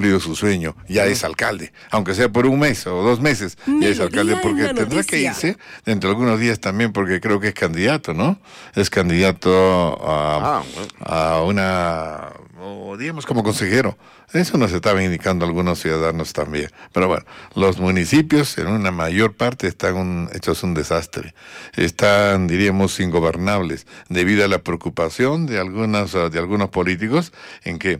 cumplido su sueño, ya es alcalde, aunque sea por un mes o 2 meses, ya es alcalde, porque tendrá que irse dentro de algunos días también, porque creo que es candidato, ¿no? Es candidato a una, o digamos como consejero. Eso nos estaban indicando algunos ciudadanos también. Pero bueno, los municipios en una mayor parte están hechos un desastre. Están, diríamos, ingobernables debido a la preocupación de algunos políticos en que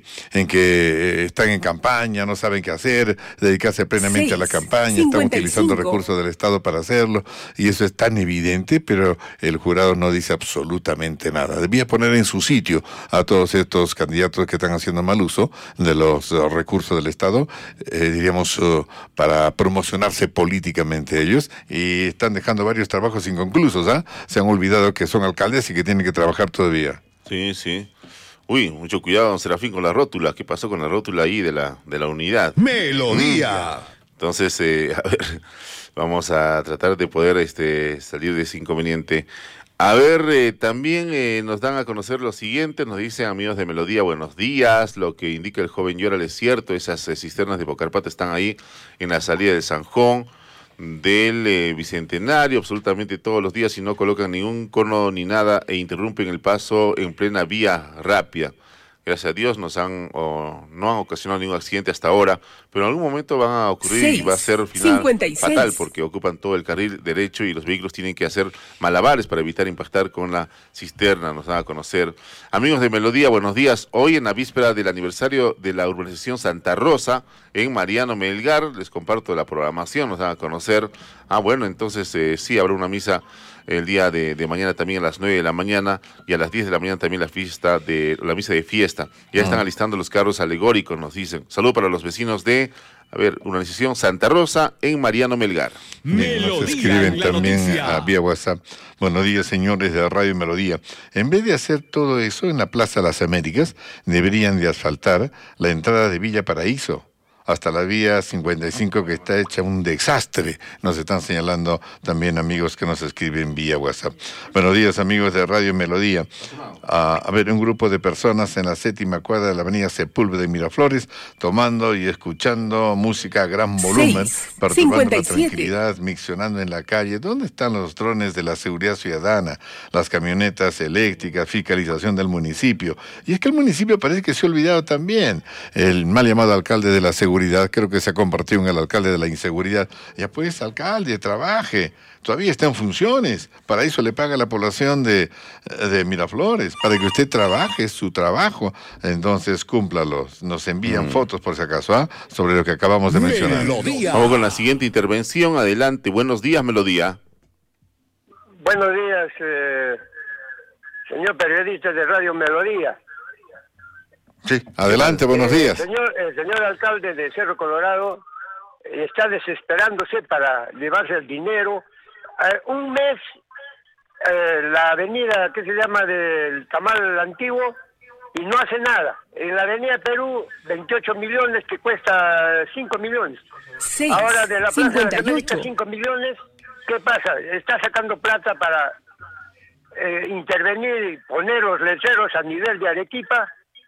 están en campaña, no saben qué hacer, dedicarse plenamente a la campaña, están utilizando recursos del Estado para hacerlo, y eso es tan evidente, pero el jurado no dice absolutamente nada. Debía poner en su sitio a todos estos candidatos que están haciendo mal uso de los recursos del Estado, diríamos, para promocionarse políticamente ellos, y están dejando varios trabajos inconclusos, ¿ah? Se han olvidado que son alcaldes y que tienen que trabajar todavía. Sí, sí. Uy, mucho cuidado, don Serafín, con la rótula. ¿Qué pasó con la rótula ahí de la unidad? Melodía. Entonces, a ver, vamos a tratar de poder salir de ese inconveniente. A ver, también nos dan a conocer lo siguiente, nos dicen amigos de Melodía, buenos días, lo que indica el joven Yoral es cierto, esas cisternas de Bocarpata están ahí en la salida del Sanjón, del Bicentenario, absolutamente todos los días, y no colocan ningún cono ni nada e interrumpen el paso en plena vía rápida. Gracias a Dios no han ocasionado ningún accidente hasta ahora, pero en algún momento van a ocurrir y va a ser final 56. fatal, porque ocupan todo el carril derecho y los vehículos tienen que hacer malabares para evitar impactar con la cisterna, nos dan a conocer. Amigos de Melodía, buenos días. Hoy en la víspera del aniversario de la urbanización Santa Rosa, en Mariano Melgar, les comparto la programación, nos dan a conocer. Bueno, entonces sí, habrá una misa el día de mañana también a las 9 de la mañana y a las 10 de la mañana también la misa de fiesta. Ya están alistando los carros alegóricos, nos dicen. Saludo para los vecinos de, urbanización Santa Rosa en Mariano Melgar. Nos escriben también a vía WhatsApp. Buenos días, señores de Radio Melodía. En vez de hacer todo eso en la Plaza Las Américas, deberían de asfaltar la entrada de Villa Paraíso hasta la vía 55, que está hecha un desastre. Nos están señalando también amigos que nos escriben vía WhatsApp. Buenos días, amigos de Radio Melodía. Un grupo de personas en la 7ª cuadra de la avenida Sepúlveda de Miraflores, tomando y escuchando música a gran volumen, perturbando la tranquilidad, miccionando en la calle. ¿Dónde están los drones de la seguridad ciudadana, las camionetas eléctricas, fiscalización del municipio? Y es que el municipio parece que se ha olvidado también. El mal llamado alcalde de la seguridad, creo que se ha convertido en el alcalde de la inseguridad. Ya pues, alcalde, trabaje, todavía está en funciones, para eso le paga la población de Miraflores, para que usted trabaje su trabajo, entonces cúmplalos. Nos envían fotos por si acaso, sobre lo que acabamos de mencionar. Melodía. Vamos con la siguiente intervención, adelante. Buenos días, Melodía. Buenos días, señor periodista de Radio Melodía. Sí, adelante, buenos días. El señor alcalde de Cerro Colorado está desesperándose para llevarse el dinero. Un mes, la avenida que se llama del Tamal Antiguo, y no hace nada. En la avenida Perú, 28 millones que cuesta 5 millones. 6, Ahora de la Plaza 58. de las Américas, 5 millones. ¿Qué pasa? Está sacando plata para intervenir y poner los letreros a nivel de Arequipa.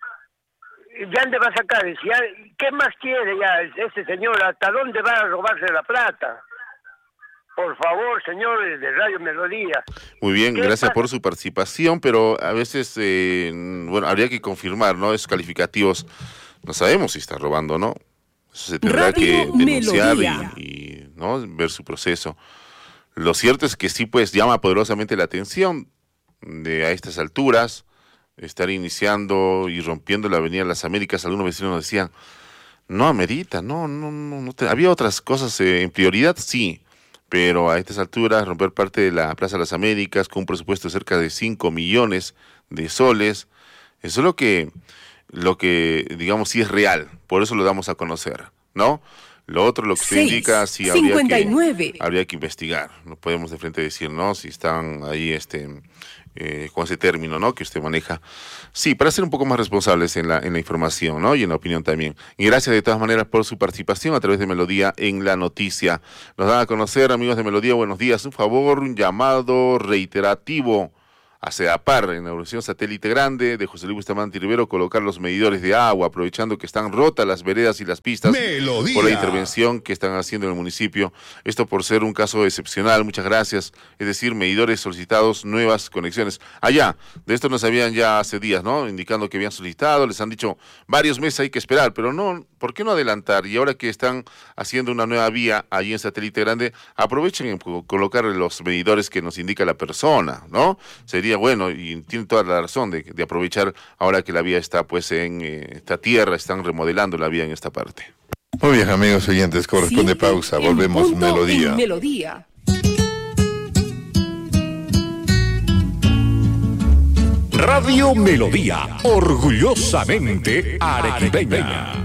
¿Ya dónde va a sacar? ¿Qué más quiere ya este señor? ¿Hasta dónde va a robarse la plata? Por favor, señores de Radio Melodía. Muy bien, gracias por su participación, pero a veces, habría que confirmar, ¿no? Esos calificativos, no sabemos si está robando o no. Eso se tendrá que denunciar y ¿no? Ver su proceso. Lo cierto es que sí, pues, llama poderosamente la atención a estas alturas, estar iniciando y rompiendo la Avenida Las Américas. Algunos vecinos nos decían, no amerita, no había otras cosas en prioridad, sí, pero a estas alturas romper parte de la Plaza Las Américas con un presupuesto de cerca de 5 millones de soles, eso es lo que digamos sí es real, por eso lo damos a conocer, ¿no? Lo otro, lo que usted indica, sí habría que investigar, no podemos de frente decir, ¿no? Si están ahí con ese término, ¿no? Que usted maneja. Sí, para ser un poco más responsables en la información, ¿no? Y en la opinión también. Y gracias de todas maneras por su participación a través de Melodía en la noticia. Nos dan a conocer, amigos de Melodía, buenos días. Un favor, un llamado reiterativo a CEDAPAR, en la Organización Satélite Grande de José Luis Bustamante Rivero, colocar los medidores de agua, aprovechando que están rotas las veredas y las pistas por la intervención que están haciendo en el municipio. Esto por ser un caso excepcional, muchas gracias. Es decir, medidores solicitados, nuevas conexiones. Allá, de esto nos habían ya hace días, ¿no? Indicando que habían solicitado, les han dicho varios meses hay que esperar, pero no, ¿por qué no adelantar? Y ahora que están haciendo una nueva vía allí en Satélite Grande, aprovechen en colocar los medidores que nos indica la persona, ¿no? Sería bueno, y tiene toda la razón de aprovechar ahora que la vía está pues en esta tierra, están remodelando la vía en esta parte. Muy bien, amigos oyentes, corresponde pausa, volvemos, Melodía. Radio Melodía, orgullosamente arequipeña.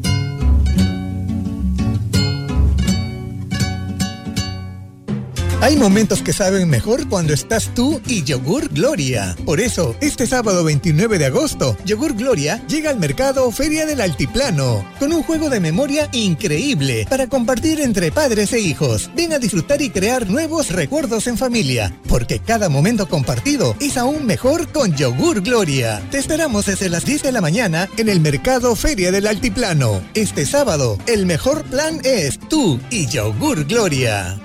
Hay momentos que saben mejor cuando estás tú y Yogur Gloria. Por eso, este sábado 29 de agosto, Yogur Gloria llega al mercado Feria del Altiplano, con un juego de memoria increíble para compartir entre padres e hijos. Ven a disfrutar y crear nuevos recuerdos en familia, porque cada momento compartido es aún mejor con Yogur Gloria. Te esperamos desde las 10 de la mañana en el mercado Feria del Altiplano. Este sábado, el mejor plan es tú y Yogur Gloria.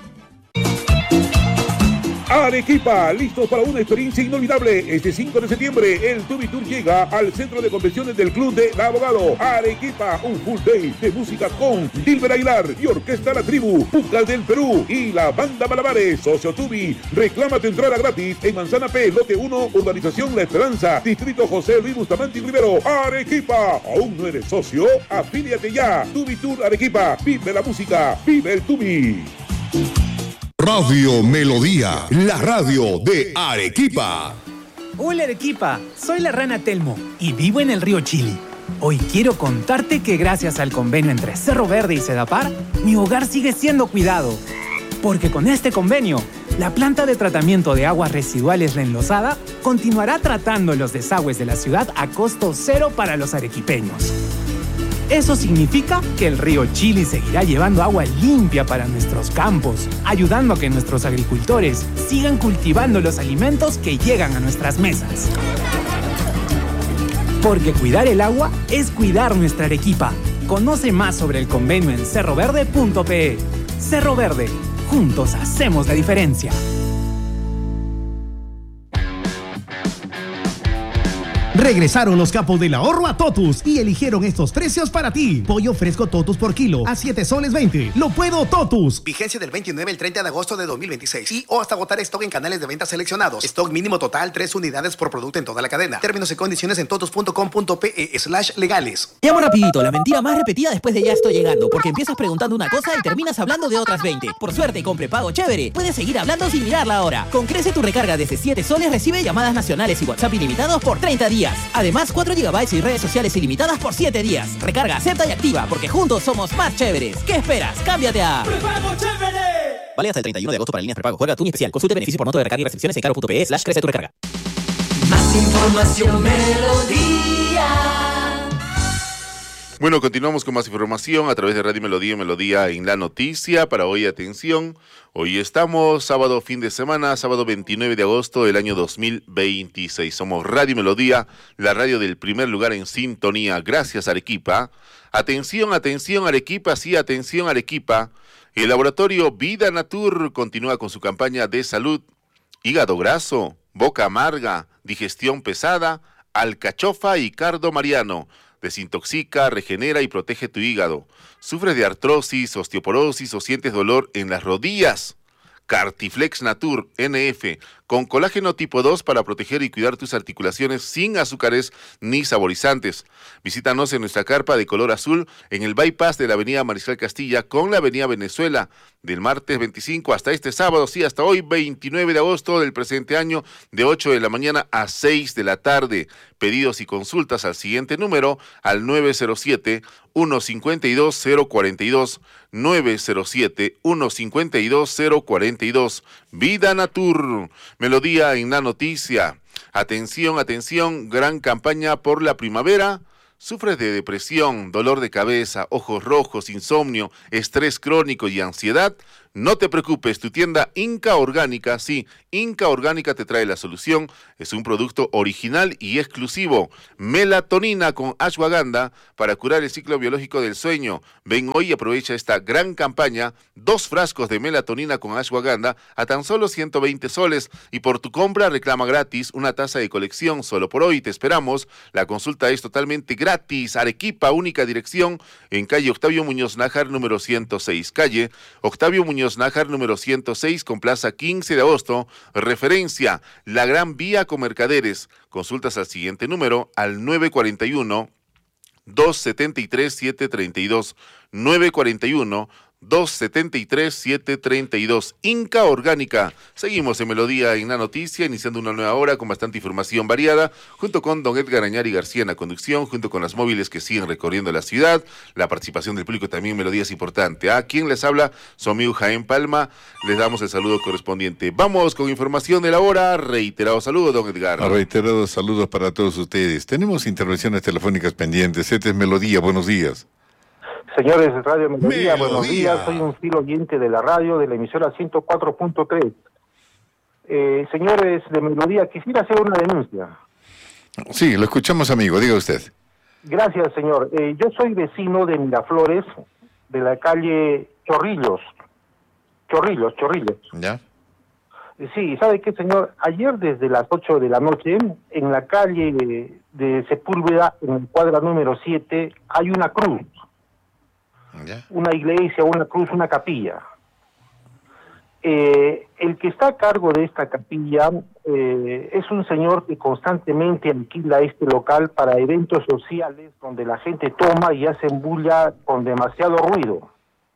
Arequipa, listos para una experiencia inolvidable. Este 5 de septiembre, el Tubi Tour llega al Centro de Convenciones del Club de Abogado. Arequipa, un full day de música con Dilber Aguilar y Orquesta La Tribu, Pucas del Perú y la Banda Malabares. Socio Tubi, reclama tu entrada gratis en Manzana P, Lote 1, Urbanización La Esperanza, Distrito José Luis Bustamante Rivero. Arequipa, ¿aún no eres socio? Afíliate ya. Tubi Tour Arequipa, vive la música, vive el Tubi. Radio Melodía, la radio de Arequipa. Hola Arequipa, soy la rana Telmo y vivo en el río Chili. Hoy quiero contarte que gracias al convenio entre Cerro Verde y CEDAPAR, mi hogar sigue siendo cuidado. Porque con este convenio, la planta de tratamiento de aguas residuales La Enlosada continuará tratando los desagües de la ciudad a costo cero para los arequipeños. Eso significa que el río Chili seguirá llevando agua limpia para nuestros campos, ayudando a que nuestros agricultores sigan cultivando los alimentos que llegan a nuestras mesas. Porque cuidar el agua es cuidar nuestra Arequipa. Conoce más sobre el convenio en cerroverde.pe. Cerro Verde, juntos hacemos la diferencia. Regresaron los capos del ahorro a Totus y eligieron estos precios para ti. Pollo fresco Totus por kilo a 7 soles 20. Lo puedo Totus. Vigencia del 29 al 30 de agosto de 2026 y o hasta agotar stock en canales de venta seleccionados. Stock mínimo total 3 unidades por producto en toda la cadena. Términos y condiciones en totus.com.pe/legales. Llamo rapidito, la mentira más repetida después de ya estoy llegando, porque empiezas preguntando una cosa y terminas hablando de otras 20. Por suerte, con prepago chévere, puedes seguir hablando sin mirar la hora. Con Crece tu recarga desde 7 soles recibe llamadas nacionales y WhatsApp ilimitados por 30 días. Además, 4 GB y redes sociales ilimitadas por 7 días. Recarga, acepta y activa, porque juntos somos más chéveres. ¿Qué esperas? ¡Cámbiate a Prepago Chévere! Vale hasta el 31 de agosto para líneas prepago. Juega tu especial. Consulte beneficio por monto de recarga y restricciones en caro.pe/crece tu recarga. Más información, Melodía. Bueno, continuamos con más información a través de Radio Melodía y Melodía en la noticia. Para hoy, atención, hoy estamos sábado fin de semana, sábado 29 de agosto del año 2026. Somos Radio Melodía, la radio del primer lugar en sintonía. Gracias, Arequipa. Atención, atención, Arequipa, sí, atención, Arequipa. El laboratorio Vida Natur continúa con su campaña de salud. Hígado graso, boca amarga, digestión pesada, alcachofa y cardo mariano. Desintoxica, regenera y protege tu hígado. ¿Sufres de artrosis, osteoporosis o sientes dolor en las rodillas? Cartiflex Natur NF, con colágeno tipo 2 para proteger y cuidar tus articulaciones sin azúcares ni saborizantes. Visítanos en nuestra carpa de color azul en el bypass de la avenida Mariscal Castilla con la avenida Venezuela, del martes 25 hasta este sábado, sí, hasta hoy 29 de agosto del presente año, de 8 de la mañana a 6 de la tarde. Pedidos y consultas al siguiente número, al 907-152-042, 907-152-042. Vida Natur, Melodía en la noticia. Atención, atención, gran campaña por la primavera. ¿Sufres de depresión, dolor de cabeza, ojos rojos, insomnio, estrés crónico y ansiedad? No te preocupes, tu tienda Inca Orgánica, sí, Inca Orgánica te trae la solución. Es un producto original y exclusivo. Melatonina con ashwagandha para curar el ciclo biológico del sueño. Ven hoy y aprovecha esta gran campaña. 2 frascos de melatonina con ashwagandha a tan solo 120 soles. Y por tu compra reclama gratis una taza de colección. Solo por hoy te esperamos. La consulta es totalmente gratis. Arequipa, única dirección en calle Octavio Muñoz Nájar, número 106. Calle Octavio Muñoz Nájar, número 106, con plaza 15 de agosto. Referencia, la Gran Vía con Mercaderes. Consultas al siguiente número, al 941-273-732. 941-273-732. Inca Orgánica. Seguimos en Melodía en la noticia, iniciando una nueva hora con bastante información variada, junto con don Edgar Añari García en la conducción, junto con las móviles que siguen recorriendo la ciudad. La participación del público también en Melodía es importante. A quien les habla, su amigo Jaén Palma, les damos el saludo correspondiente. Vamos con información de la hora. Reiterado saludo, don Edgar. Reiterados saludos para todos ustedes. Tenemos intervenciones telefónicas pendientes. Este es Melodía, buenos días. Señores de Radio Melodía, buenos días. Soy un fiel oyente de la radio, de la emisora 104.3. Señores de Melodía, quisiera hacer una denuncia. Sí, lo escuchamos, amigo. Diga usted. Gracias, señor. Yo soy vecino de Miraflores, de la calle Chorrillos. Chorrillos. ¿Ya? Sí, ¿sabe qué, señor? Ayer desde las 8 de la noche, en la calle de Sepúlveda, en el cuadra número 7, hay una cruz. ¿Ya? Una iglesia, una cruz, una capilla. El que está a cargo de esta capilla es un señor que constantemente alquila este local para eventos sociales donde la gente toma y hace bulla con demasiado ruido.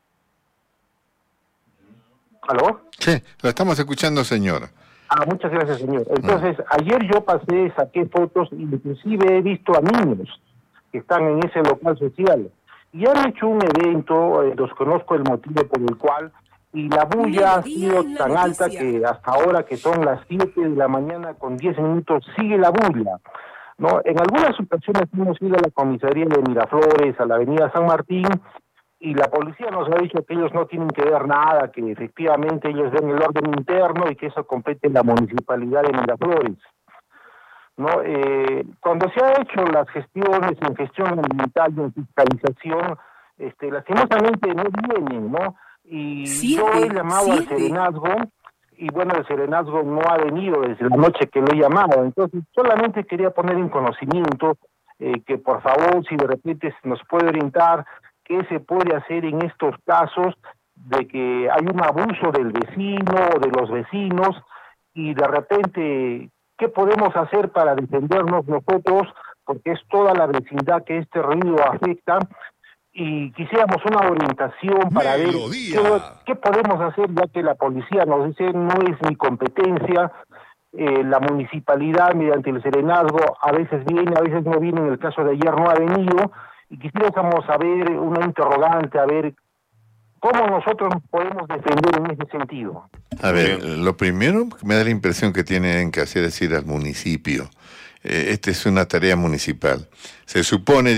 ¿Aló? Sí, lo estamos escuchando, señor. Muchas gracias, señor. Entonces, ayer yo pasé, saqué fotos, inclusive he visto a niños que están en ese local social. Y han hecho un evento, desconozco el motivo por el cual, y la bulla ha sido tan alta que hasta ahora, que son las 7 de la mañana con 10 minutos, sigue la bulla, ¿no? En algunas ocasiones hemos ido a la comisaría de Miraflores, a la avenida San Martín, y la policía nos ha dicho que ellos no tienen que ver nada, que efectivamente ellos ven el orden interno y que eso compete en la municipalidad de Miraflores. ¿No? Cuando se ha hecho las gestiones en gestión ambiental y en fiscalización, lastimosamente no vienen, ¿no? Y yo he llamado al serenazgo, y bueno, el serenazgo no ha venido desde la noche que lo he llamado. Entonces, solamente quería poner en conocimiento que por favor, si de repente se nos puede orientar, qué se puede hacer en estos casos de que hay un abuso del vecino o de los vecinos, y de repente, ¿qué podemos hacer para defendernos nosotros? Porque es toda la vecindad que este ruido afecta, y quisiéramos una orientación para ver qué podemos hacer, ya que la policía nos dice no es mi competencia, la municipalidad mediante el serenazgo a veces viene, a veces no viene, en el caso de ayer no ha venido, y quisiéramos saber una interrogante, a ver cómo nosotros podemos defender en ese sentido. A ver, lo primero me da la impresión que tienen que hacer es ir al municipio. Esta es una tarea municipal. Se supone,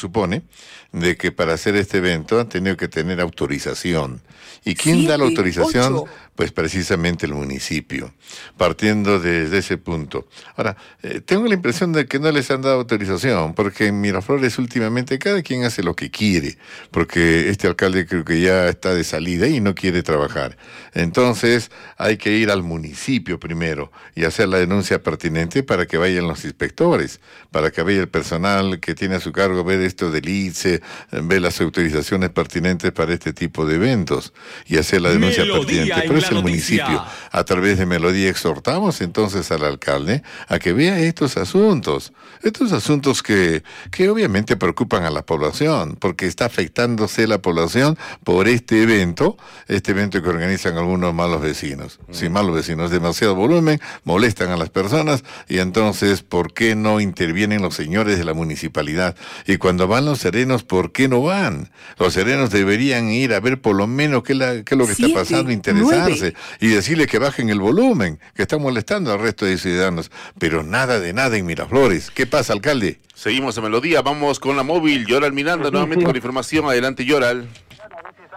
de que para hacer este evento han tenido que tener autorización. ¿Y quién da la autorización? 8. Pues precisamente el municipio, partiendo desde ese punto. Ahora, tengo la impresión de que no les han dado autorización, porque en Miraflores últimamente cada quien hace lo que quiere, porque este alcalde creo que ya está de salida y no quiere trabajar. Entonces hay que ir al municipio primero y hacer la denuncia pertinente para que vayan los inspectores, para que vaya el personal que tiene a su cargo ver esto del ITSE, ver las autorizaciones pertinentes para este tipo de eventos y hacer la denuncia pertinente. Pero es el municipio. A través de Melodía exhortamos entonces al alcalde a que vea estos asuntos que obviamente preocupan a la población, porque está afectándose la población por este evento que organizan algunos malos vecinos. Si malos vecinos, demasiado volumen, molestan a las personas, y entonces, ¿por qué no intervienen los señores de la municipalidad? Y cuando van los serenos, ¿por qué no van? Los serenos deberían ir a ver por lo menos qué es lo que está pasando, interesarse y decirle que bajen el volumen, que están molestando al resto de ciudadanos. Pero nada de nada en Miraflores. ¿Qué pasa, alcalde? Seguimos en Melodía, vamos con la móvil. Yoral Miranda nuevamente con información. Adelante, Yoral.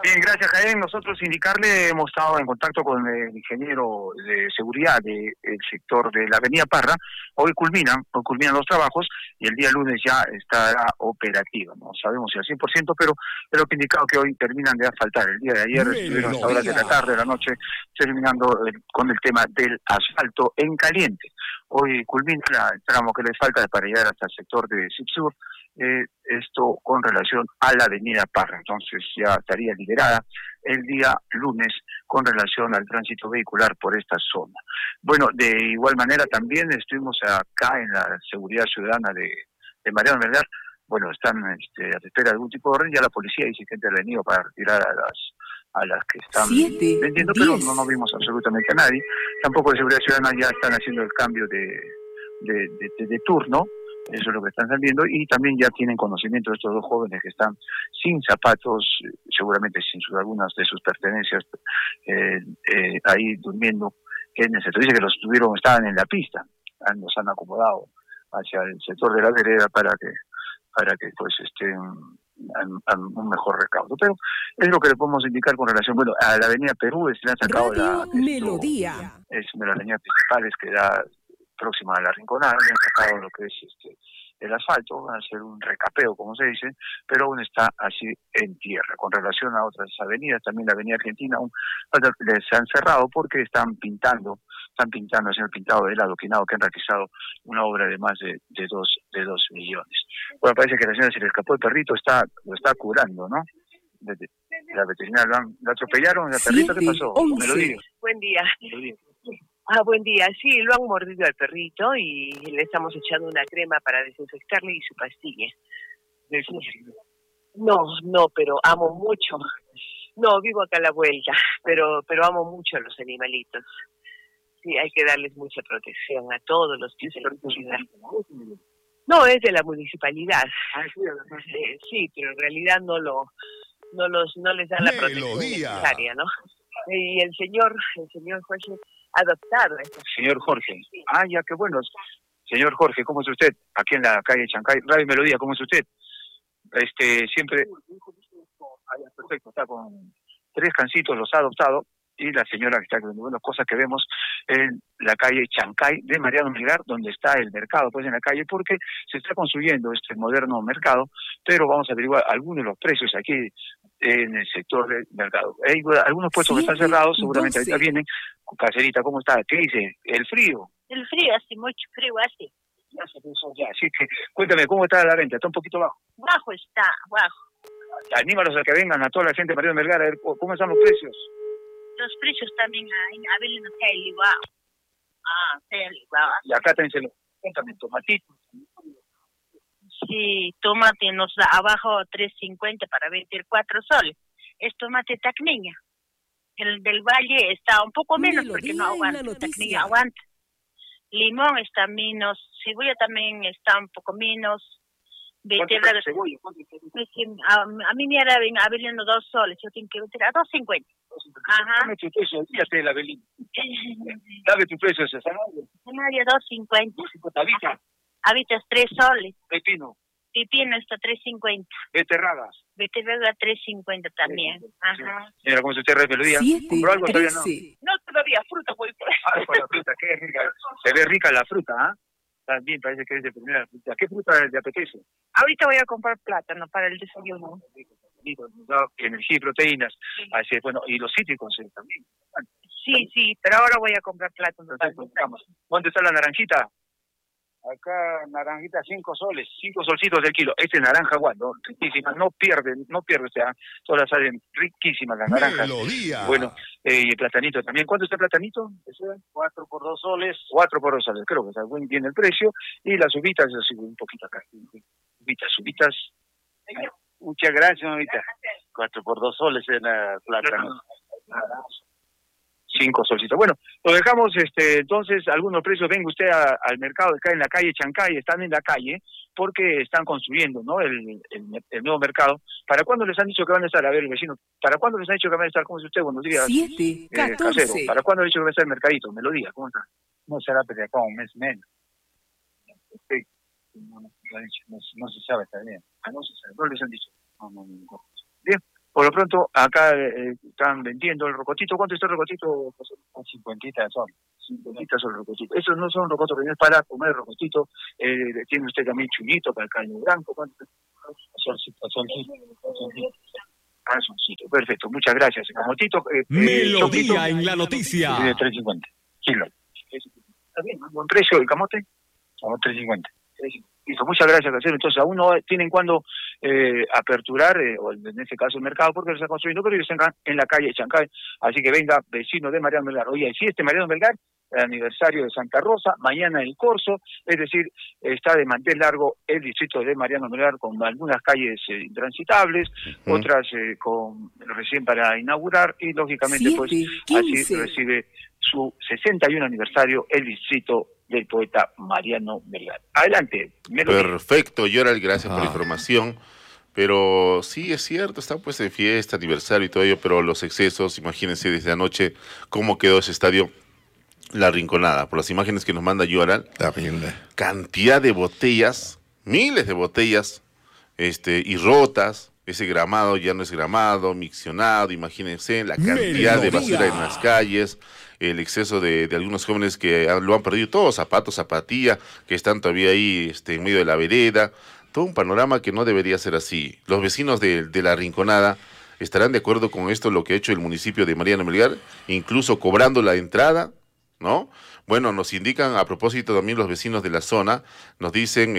Bien, gracias, Jaén. Nosotros indicarle, hemos estado en contacto con el ingeniero de seguridad del sector de la Avenida Parra. Hoy culminan los trabajos y el día lunes ya estará operativa. No sabemos si al 100%, pero es lo que ha indicado que hoy terminan de asfaltar. El día de ayer estuvieron hasta horas de la tarde, de la noche, terminando con el tema del asfalto en caliente. Hoy culmina el tramo que les falta para llegar hasta el sector de Cipsur. Esto con relación a la Avenida Parra. Entonces ya estaría liberada el día lunes con relación al tránsito vehicular por esta zona. Bueno, de igual manera también estuvimos acá en la seguridad ciudadana de Mariano Melgar. Bueno, están a la espera de algún tipo de orden. Ya la policía dice que ha intervenido para retirar a las que están vendiendo, pero no vimos absolutamente a nadie. Tampoco de seguridad ciudadana ya están haciendo el cambio de turno. Eso es lo que están saliendo, y también ya tienen conocimiento de estos dos jóvenes que están sin zapatos, seguramente sin algunas de sus pertenencias, ahí durmiendo, que en el sector dice que estaban en la pista, los han acomodado hacia el sector de la vereda para que pues estén a un mejor recaudo. Pero es lo que le podemos indicar con relación, bueno, a la Avenida Perú. Se le han sacado Melodía. Es una de las avenidas principales que da próxima a la Rinconada. Le han sacado lo que es el asfalto, van a hacer un recapeo, como se dice, pero aún está así en tierra. Con relación a otras avenidas, también la Avenida Argentina aún les han cerrado porque están pintando, haciendo el pintado del adoquinado, que han realizado una obra de más de 2 millones. Bueno, parece que a la señora se le escapó el perrito, lo está curando, ¿no? La veterinaria lo atropellaron, la perrita, ¿qué pasó? Melodía. Buen día. Buen día. Sí, lo han mordido al perrito y le estamos echando una crema para desinfectarle y su pastilla. No, pero amo mucho. No, vivo acá a la vuelta, pero amo mucho a los animalitos. Sí, hay que darles mucha protección a todos los que se los cuidan. No, es de la municipalidad. Sí, pero en realidad no les dan la protección necesaria, ¿no? Y el señor Jorge adoptado. Señor Jorge. Ya, qué bueno. Señor Jorge, ¿cómo es usted? Aquí en la calle Chancay, Radio Melodía, ¿cómo es usted? Siempre... perfecto, está con 3 cancitos, los ha adoptado, y la señora que está con buenas cosas que vemos en la calle Chancay de Mariano Melgar, donde está el mercado, pues en la calle, porque se está construyendo este moderno mercado, pero vamos a averiguar algunos de los precios aquí en el sector del mercado. Hay algunos puestos que están cerrados, seguramente ahorita vienen. Caserita, ¿cómo está? ¿Qué dice? ¿El frío? El frío, hace mucho frío, hace. Así que cuéntame, ¿cómo está la venta? ¿Está un poquito bajo? Bajo está, bajo. Anímalos a que vengan a toda la gente de Mariano Melgar a ver cómo están los precios. Los precios también, a ver, no está el igual. El igual. Y acá también cuéntame, tomatitos. Sí, tomate nos da abajo 3.50 para 24 soles. Es tomate tacneña. El del valle está un poco menos porque no aguanta. Tacneña aguanta. Limón está menos. Cebolla también está un poco menos. ¿Cuánto cebolla? A mí me era Avelino 2 soles. Yo tengo que meter a 2.50. Ajá. Dame tu precio, dígate el Avelino. Dame tu precio, zanahoria. Zanahoria 2.50. Habitas 3 soles. Pepino está 3.50. Beterragas 3.50 también. Ajá. Señora, ¿cómo se usted Melodía? ¿Compró algo? Todavía no. No, todavía, fruta voy por ahí. Con la fruta, qué rica. Se ve rica la fruta, ¿ah? También parece que es de primera fruta. ¿Qué fruta le apetece? Ahorita voy a comprar plátano para el desayuno. Energía y proteínas. Así es, bueno, y los cítricos también. Sí, pero ahora voy a comprar plátano. ¿Dónde está la naranjita? Acá naranjita 5 soles, 5 solcitos del kilo. Naranja guando, riquísima, no pierde, o sea, todas salen riquísimas las naranjas. Melodía. Bueno, y el platanito también. ¿Cuánto está el platanito? 4 por 2 soles. 4 por 2 soles, creo que está muy bien el precio. Y las uvitas, así un poquito acá. Uvitas. Muchas gracias, mamita. 4 por 2 soles en la plátano. 5 solcitos. Bueno, lo dejamos, entonces, algunos precios. Venga usted al mercado acá en la calle Chancay, están en la calle, porque están construyendo, ¿no? El nuevo mercado. ¿Para cuándo les han dicho que van a estar? A ver, vecino, ¿para cuándo les han dicho que van a estar? ¿Cómo es usted? Buenos días. 7:14. Casero. ¿Para cuándo han dicho que va a estar el mercadito? Melodía, ¿cómo está? No será de acá un mes menos. Sí. No se sabe todavía. No se sabe. No les han dicho. No. Bien. Por lo pronto, acá están vendiendo el rocotito. ¿Cuánto está el rocotito? 50 son. 50 son el rocotito. Esos no son rocotos que no es para comer rocotito. Tiene usted también chulito para el caño blanco. ¿Cuánto? Solcito. Perfecto, muchas gracias. Camotito. Melodía en la noticia. 3.50 kilo. Está bien, buen precio el camote. Somos 3.50. Listo, muchas gracias, Casero. Entonces, aún no tienen cuándo aperturar, o en este caso el mercado, porque lo está construyendo, pero ellos están en la calle Chancay. Así que venga, vecino de Mariano Melgar. Oye, si Mariano Melgar, el aniversario de Santa Rosa, mañana el Corso, es decir, está de mantel largo el distrito de Mariano Melgar con algunas calles intransitables, otras recién para inaugurar, y lógicamente pues así recibe su 61 aniversario el distrito del poeta Mariano Melgar. Adelante. Perfecto, Yoral, gracias por la información. Pero sí, es cierto, está pues de fiesta, aniversario y todo ello, pero los excesos, imagínense desde anoche cómo quedó ese estadio La Rinconada. Por las imágenes que nos manda Yoral, cantidad de botellas, miles de botellas, y rotas. Ese gramado ya no es gramado, miccionado, imagínense la cantidad de basura en las calles, el exceso de algunos jóvenes que lo han perdido todo, zapatos, zapatilla, que están todavía ahí en medio de la vereda, todo un panorama que no debería ser así. Los vecinos de La Rinconada estarán de acuerdo con esto, lo que ha hecho el municipio de Mariano Melgar, incluso cobrando la entrada, ¿no? Bueno, nos indican a propósito también los vecinos de la zona, nos dicen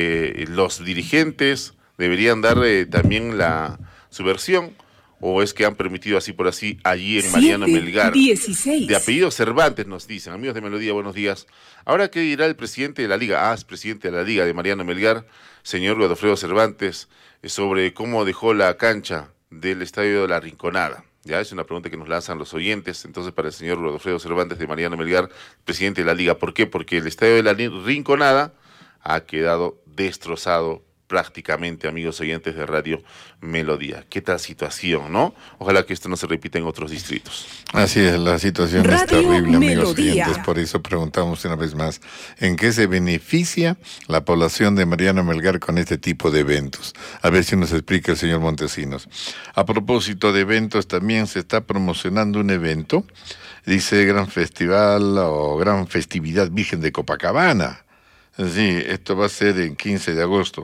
los dirigentes deberían dar también su versión, o es que han permitido así por así allí en Mariano Melgar. 16. De apellido Cervantes nos dicen, amigos de Melodía, buenos días. Ahora, ¿qué dirá el presidente de la Liga? Es presidente de la Liga de Mariano Melgar, señor Godofredo Cervantes, sobre cómo dejó la cancha del Estadio de La Rinconada. Ya es una pregunta que nos lanzan los oyentes. Entonces, para el señor Godofredo Cervantes de Mariano Melgar, presidente de la Liga. ¿Por qué? Porque el Estadio de La Rinconada ha quedado destrozado prácticamente, amigos oyentes de Radio Melodía. ¿Qué tal situación, no? Ojalá que esto no se repita en otros distritos. Así es, la situación Radio es terrible, amigos Melodía. oyentes. Por eso preguntamos una vez más, ¿en qué se beneficia la población de Mariano Melgar con este tipo de eventos? A ver si nos explica el señor Montesinos. A propósito de eventos, también se está promocionando un evento, dice Gran Festival o Gran Festividad Virgen de Copacabana. Sí, esto va a ser el 15 de agosto.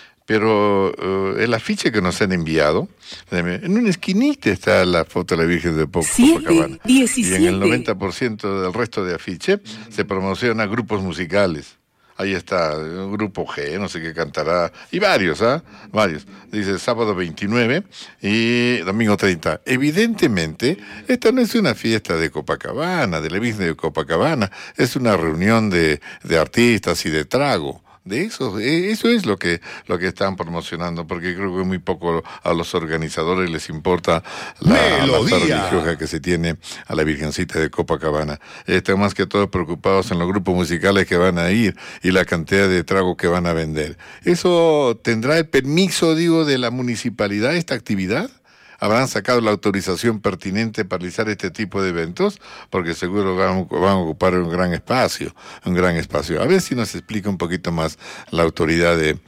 Pero el afiche que nos han enviado, en una esquinita está la foto de la Virgen de Copacabana. 17. Y en el 90% del resto de afiche se promociona grupos musicales. Ahí está, un grupo G, no sé qué cantará, y varios, varios. Dice sábado 29 y domingo 30. Evidentemente, esta no es una fiesta de Copacabana, de la Virgen de Copacabana, es una reunión de artistas y de trago. De eso es lo que están promocionando, porque creo que muy poco a los organizadores les importa la fe religiosa que se tiene a la Virgencita de Copacabana. Están más que todos preocupados en los grupos musicales que van a ir y la cantidad de trago que van a vender. ¿Eso tendrá el permiso, de la municipalidad, esta actividad? ¿Habrán sacado la autorización pertinente para realizar este tipo de eventos? Porque seguro van a ocupar un gran espacio. A ver si nos explica un poquito más la autoridad de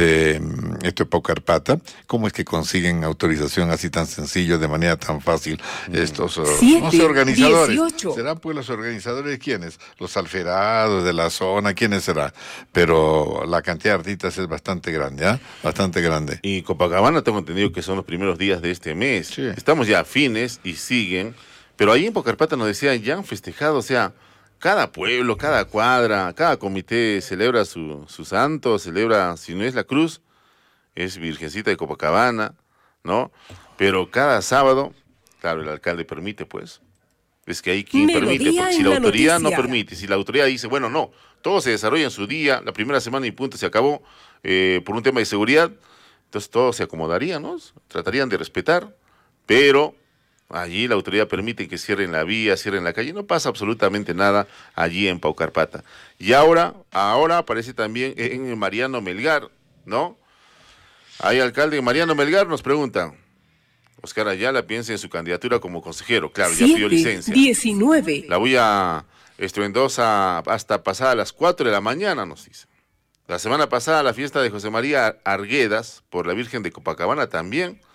esto de Paucarpata, cómo es que consiguen autorización así tan sencillo, de manera tan fácil, estos no sé, organizadores. 18. ¿Serán pues los organizadores quiénes? Los alferados de la zona, ¿quiénes serán? Pero la cantidad de artistas es bastante grande, Bastante grande. Y Copacabana tengo entendido que son los primeros días de este mes. Sí. Estamos ya a fines y siguen, pero ahí en Paucarpata nos decían, ya han festejado, o sea, cada pueblo, cada cuadra, cada comité celebra su santo, celebra, si no es la cruz, es Virgencita de Copacabana, ¿no? Pero cada sábado, claro, el alcalde permite, pues. Es que ahí quien permite, porque si la autoridad no permite, si la autoridad dice, bueno, no, todo se desarrolla en su día, la primera semana y punto, se acabó, por un tema de seguridad, entonces todo se acomodaría, ¿no? Tratarían de respetar, pero allí la autoridad permite que cierren la vía, cierren la calle, no pasa absolutamente nada allí en Paucarpata. Y ahora aparece también en Mariano Melgar, ¿no? Hay alcalde de Mariano Melgar, nos preguntan. Oscar Ayala piensa en su candidatura como consejero, claro, 7, ya pidió licencia. 19. La bulla estruendosa hasta pasada las 4 de la mañana, nos dice. La semana pasada la fiesta de José María Arguedas por la Virgen de Copacabana también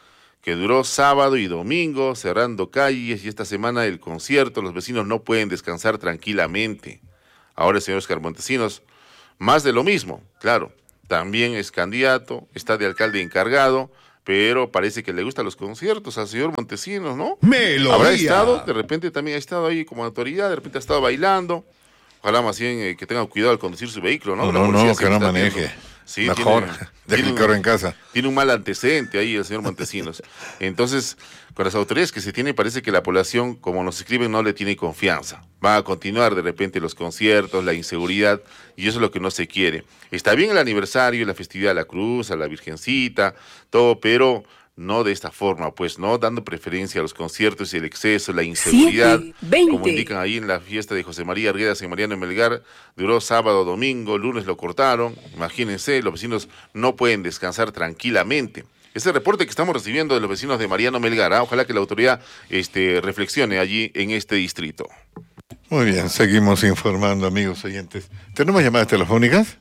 que duró sábado y domingo, cerrando calles, y esta semana el concierto, los vecinos no pueden descansar tranquilamente. Ahora el señor Oscar Montesinos, más de lo mismo, claro, también es candidato, está de alcalde encargado, pero parece que le gustan los conciertos al señor Montesinos, ¿no? Melodía. Habrá estado, de repente también ha estado ahí como autoridad, de repente ha estado bailando. Ojalá más bien que tenga cuidado al conducir su vehículo, ¿no? No, que no maneje. Sí, mejor, deje el carro en casa. Tiene un mal antecedente ahí el señor Montesinos. Entonces, con las autoridades que se tiene, parece que la población, como nos escriben, no le tiene confianza. Va a continuar de repente los conciertos, la inseguridad, y eso es lo que no se quiere. Está bien el aniversario, la festividad de la Cruz, a la Virgencita, todo, pero no de esta forma, pues, no dando preferencia a los conciertos y el exceso, la inseguridad, 7:20. como indican ahí en la fiesta de José María Arguedas en Mariano Melgar, duró sábado, domingo, lunes lo cortaron, imagínense, los vecinos no pueden descansar tranquilamente. Ese reporte que estamos recibiendo de los vecinos de Mariano Melgar, ojalá que la autoridad reflexione allí en este distrito. Muy bien, seguimos informando, amigos oyentes. ¿Tenemos llamadas telefónicas?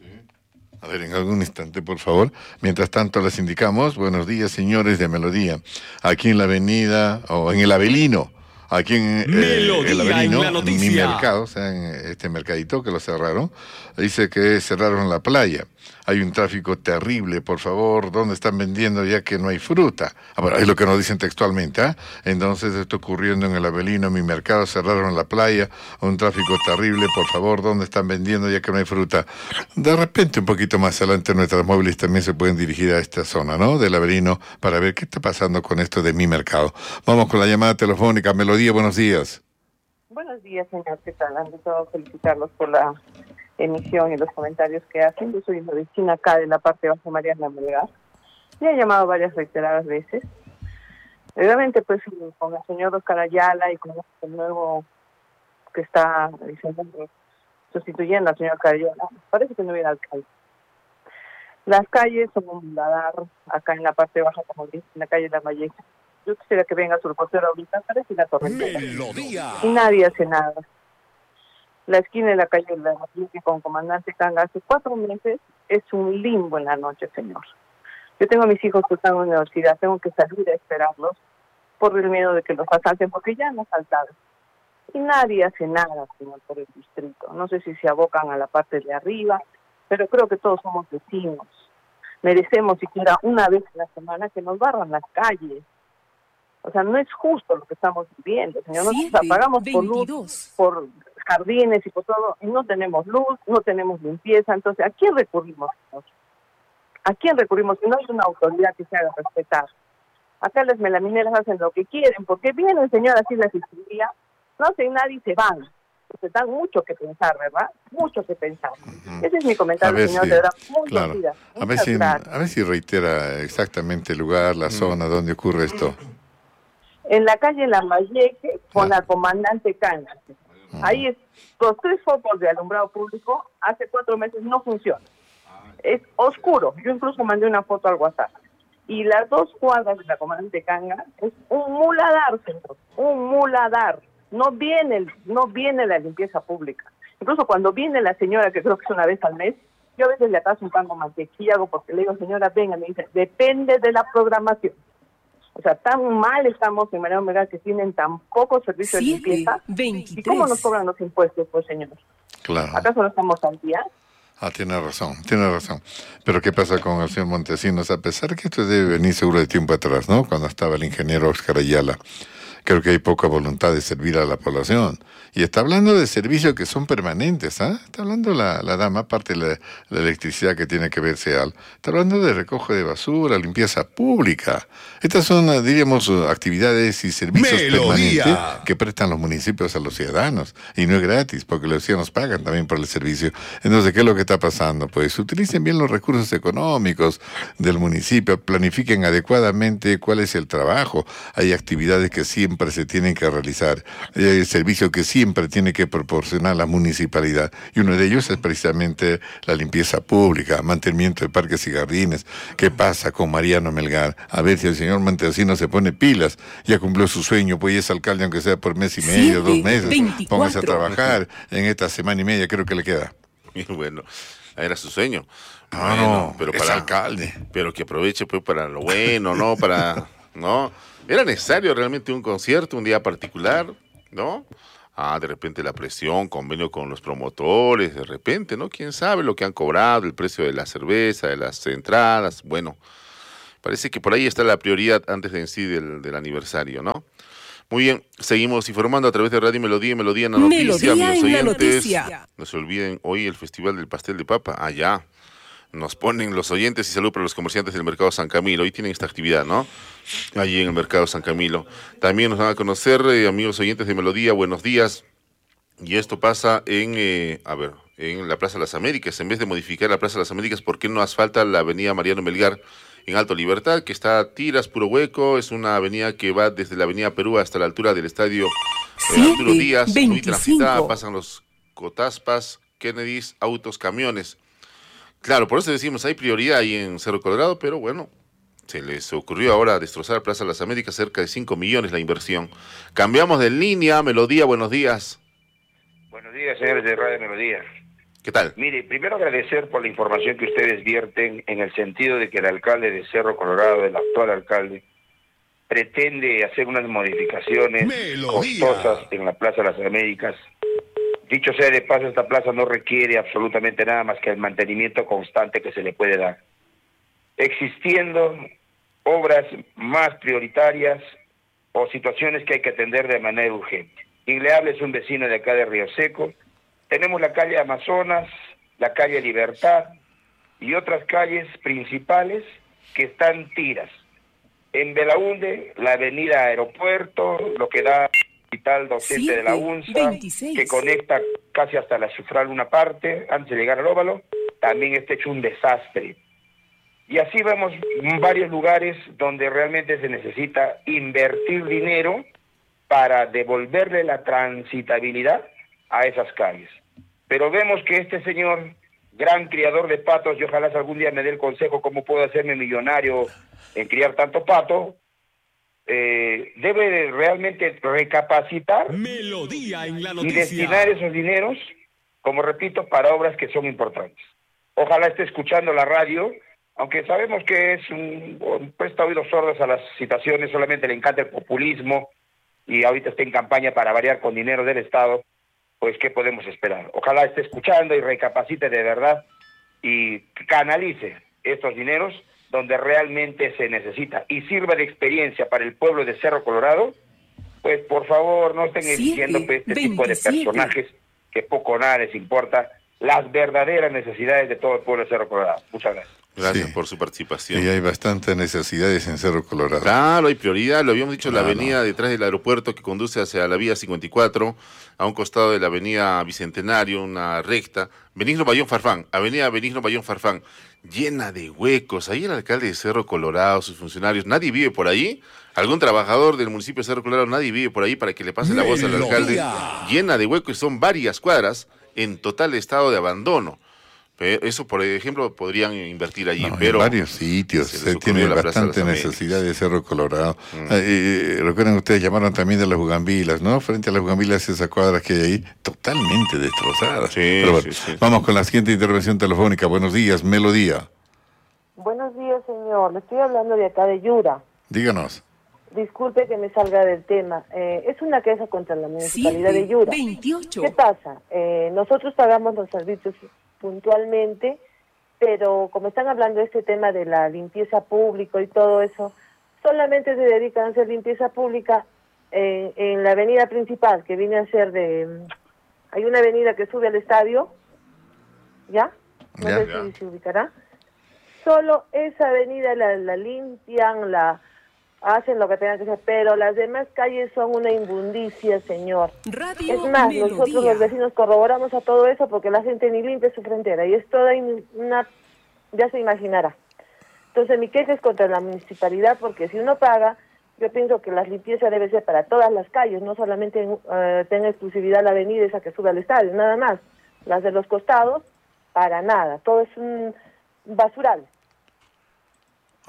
A ver, en algún instante, por favor. Mientras tanto, les indicamos, buenos días, señores de Melodía. Aquí en la avenida, o en el Avelino, aquí en el Avelino, en mi mercado, o sea, en este mercadito que lo cerraron, dice que cerraron la playa. Hay un tráfico terrible, por favor, ¿dónde están vendiendo ya que no hay fruta? Bueno, es lo que nos dicen textualmente, ¿eh? Entonces, esto ocurriendo en el Avelino, en mi mercado, cerraron la playa, un tráfico terrible, por favor, ¿dónde están vendiendo ya que no hay fruta? De repente, un poquito más adelante, nuestras móviles también se pueden dirigir a esta zona, ¿no?, del Avelino, para ver qué está pasando con esto de mi mercado. Vamos con la llamada telefónica. Melodía, buenos días. Buenos días, señor. ¿Qué tal? Ante todo, felicitarlos por la emisión y los comentarios que hacen. Yo soy una vecina acá de la parte baja de Mariana Melgar. Me he llamado varias reiteradas veces. Realmente, pues, con el señor Oscar Ayala y con el nuevo que está sustituyendo al señor Ayala, parece que no hubiera alcalde. Las calles son un muladar acá en la parte baja, como dice, en la calle de la Valleja. Yo quisiera que venga su reportero ahorita, parece la tormenta. Y nadie hace nada. La esquina de la calle de la Valleja con Comandante Canga hace 4 meses es un limbo en la noche, señor. Yo tengo a mis hijos que están en la universidad, tengo que salir a esperarlos por el miedo de que los asalten, porque ya han asaltado. Y nadie hace nada, señor, por el distrito. No sé si se abocan a la parte de arriba, pero creo que todos somos vecinos. Merecemos siquiera una vez en la semana que nos barran las calles. O sea, no es justo lo que estamos viviendo, señor. Nosotros pagamos por luz, por jardines y por todo, y no tenemos luz, no tenemos limpieza. Entonces, ¿a quién recurrimos, señor? ¿A quién recurrimos? Si no hay una autoridad que se haga respetar. Acá las melamineras hacen lo que quieren, porque viene el señor así la fiscalía, no sé, nadie se van. Entonces, dan mucho que pensar, ¿verdad? Mucho que pensar. Ese es mi comentario, señor, de verdad. Claro. A ver si reitera exactamente el lugar, la zona donde ocurre esto. En la calle Lambayeque con la Comandante Canga. Ahí es, los 3 focos de alumbrado público hace 4 meses no funcionan. Es oscuro. Yo incluso mandé una foto al WhatsApp. Y las 2 cuadras de la Comandante Canga es un muladar, señor. Un muladar. No viene la limpieza pública. Incluso cuando viene la señora, que creo que es una vez al mes, yo a veces le acaso un pan con mantequilla, porque le digo, señora, venga, me dice, depende de la programación. O sea, tan mal estamos en Mariano Melgar que tienen tan pocos servicios de limpieza. 23. ¿Y cómo nos cobran los impuestos, pues, señor? Claro. ¿Acaso no estamos al día? Tiene razón. Pero ¿qué pasa con el señor Montesinos? A pesar que esto debe venir seguro de tiempo atrás, ¿no? Cuando estaba el ingeniero Oscar Ayala. Creo que hay poca voluntad de servir a la población. Y está hablando de servicios que son permanentes, ¿ah? Está hablando la dama, aparte de la electricidad que tiene que ver SEAL. Está hablando de recoge de basura, limpieza pública. Estas son, diríamos, actividades y servicios permanentes que prestan los municipios a los ciudadanos. Y no es gratis, porque los ciudadanos pagan también por el servicio. Entonces, ¿qué es lo que está pasando? Pues utilicen bien los recursos económicos del municipio, planifiquen adecuadamente cuál es el trabajo. Hay actividades que siempre se tienen que realizar, servicio que siempre tiene que proporcionar la municipalidad, y uno de ellos es precisamente la limpieza pública, mantenimiento de parques y jardines. ¿Qué pasa con Mariano Melgar? A ver si el señor Montesinos se pone pilas, ya cumplió su sueño, pues es alcalde aunque sea por mes y medio, 2 meses, 24. Póngase a trabajar en esta semana y media, creo que le queda. Y bueno, era su sueño. No, pero es alcalde. Pero que aproveche pues para lo bueno, ¿no? Para ¿no? ¿Era necesario realmente un concierto, un día particular, no? De repente la presión, convenio con los promotores, de repente, ¿no? ¿Quién sabe lo que han cobrado, el precio de la cerveza, de las entradas? Bueno, parece que por ahí está la prioridad antes de en sí del aniversario, ¿no? Muy bien, seguimos informando a través de Radio Melodía y Melodía en la Noticia. Melodía amigos en la oyentes, noticia. no se olviden, hoy el Festival del Pastel de Papa, allá. Nos ponen los oyentes y salud para los comerciantes del Mercado San Camilo. Hoy tienen esta actividad, ¿no? Allí en el Mercado San Camilo. También nos van a conocer, amigos oyentes de Melodía, buenos días. Y esto pasa en la Plaza de las Américas. En vez de modificar la Plaza de las Américas, ¿por qué no asfalta la avenida Mariano Melgar en Alto Libertad, que está a tiras, puro hueco? Es una avenida que va desde la avenida Perú hasta la altura del estadio Arturo Díaz. 25. Muy transitada, pasan los Cotaspas, Kennedys, autos, camiones. Claro, por eso decimos, hay prioridad ahí en Cerro Colorado, pero bueno, se les ocurrió ahora destrozar Plaza de las Américas, cerca de 5 millones la inversión. Cambiamos de línea, Melodía, buenos días. Buenos días, señores de Radio Melodía. ¿Qué tal? Mire, primero agradecer por la información que ustedes vierten en el sentido de que el alcalde de Cerro Colorado, el actual alcalde, pretende hacer unas modificaciones costosas en la Plaza de las Américas. Dicho sea de paso, esta plaza no requiere absolutamente nada más que el mantenimiento constante que se le puede dar. Existiendo obras más prioritarias o situaciones que hay que atender de manera urgente. Quien le habla es un vecino de acá de Río Seco. Tenemos la calle Amazonas, la calle Libertad y otras calles principales que están tiras. En Belaúnde, la avenida Aeropuerto, lo que da Hospital Docente de la UNSA, 26. que conecta casi hasta la Sufral una parte, antes de llegar al Óvalo, también está hecho un desastre. Y así vemos varios lugares donde realmente se necesita invertir dinero para devolverle la transitabilidad a esas calles. Pero vemos que este señor, gran criador de patos, y ojalá algún día me dé el consejo cómo puedo hacerme millonario en criar tanto pato, debe de realmente recapacitar Melodía en la y noticia. destinar esos dineros, como repito, para obras que son importantes. Ojalá esté escuchando la radio, aunque sabemos que es presta oídos sordos a las situaciones, solamente le encanta el populismo y ahorita está en campaña para variar con dinero del Estado. Pues ¿qué podemos esperar? Ojalá esté escuchando y recapacite de verdad y canalice estos dineros donde realmente se necesita y sirva de experiencia para el pueblo de Cerro Colorado. Pues por favor no estén eligiendo este tipo de personajes que poco o nada les importa las verdaderas necesidades de todo el pueblo de Cerro Colorado. Muchas gracias. Gracias por su participación. Y hay bastantes necesidades en Cerro Colorado. Claro, hay prioridad, lo habíamos dicho, Claro. la avenida detrás del aeropuerto que conduce hacia la vía 54, a un costado de la avenida Bicentenario, una recta, Benigno Bayón Farfán, avenida Benigno Bayón Farfán, llena de huecos. Ahí el alcalde de Cerro Colorado, sus funcionarios, nadie vive por ahí. Algún trabajador del municipio de Cerro Colorado, nadie vive por ahí para que le pase la voz al alcalde. Llena de huecos, son varias cuadras en total estado de abandono. Eso, por ejemplo, podrían invertir allí, pero en varios sitios se tiene bastante necesidad de Cerro Colorado. Recuerden, ustedes llamaron también de las Bugambilas, ¿no? Frente a las Bugambilas, esas cuadras que hay ahí, totalmente destrozadas. Pero bueno, vamos con la siguiente intervención telefónica. Buenos días, Melodía. Buenos días, señor. Le estoy hablando de acá de Yura. Díganos. Disculpe que me salga del tema. Es una queja contra la municipalidad de Yura. 28. ¿Qué pasa? Nosotros pagamos los servicios puntualmente, pero como están hablando de este tema de la limpieza pública y todo eso, solamente se dedican a hacer limpieza pública en la avenida principal, que viene a ser hay una avenida que sube al estadio, ¿ya? No sé si se ubicará. Solo esa avenida la limpian, hacen lo que tengan que hacer, pero las demás calles son una inmundicia, señor. Es más, nosotros los vecinos corroboramos a todo eso porque la gente ni limpia su frontera y es toda ya se imaginará. Entonces mi queja es contra la municipalidad porque si uno paga, yo pienso que la limpieza debe ser para todas las calles, no solamente tenga exclusividad la avenida esa que sube al estadio, nada más. Las de los costados, para nada, todo es un basural. Ajá.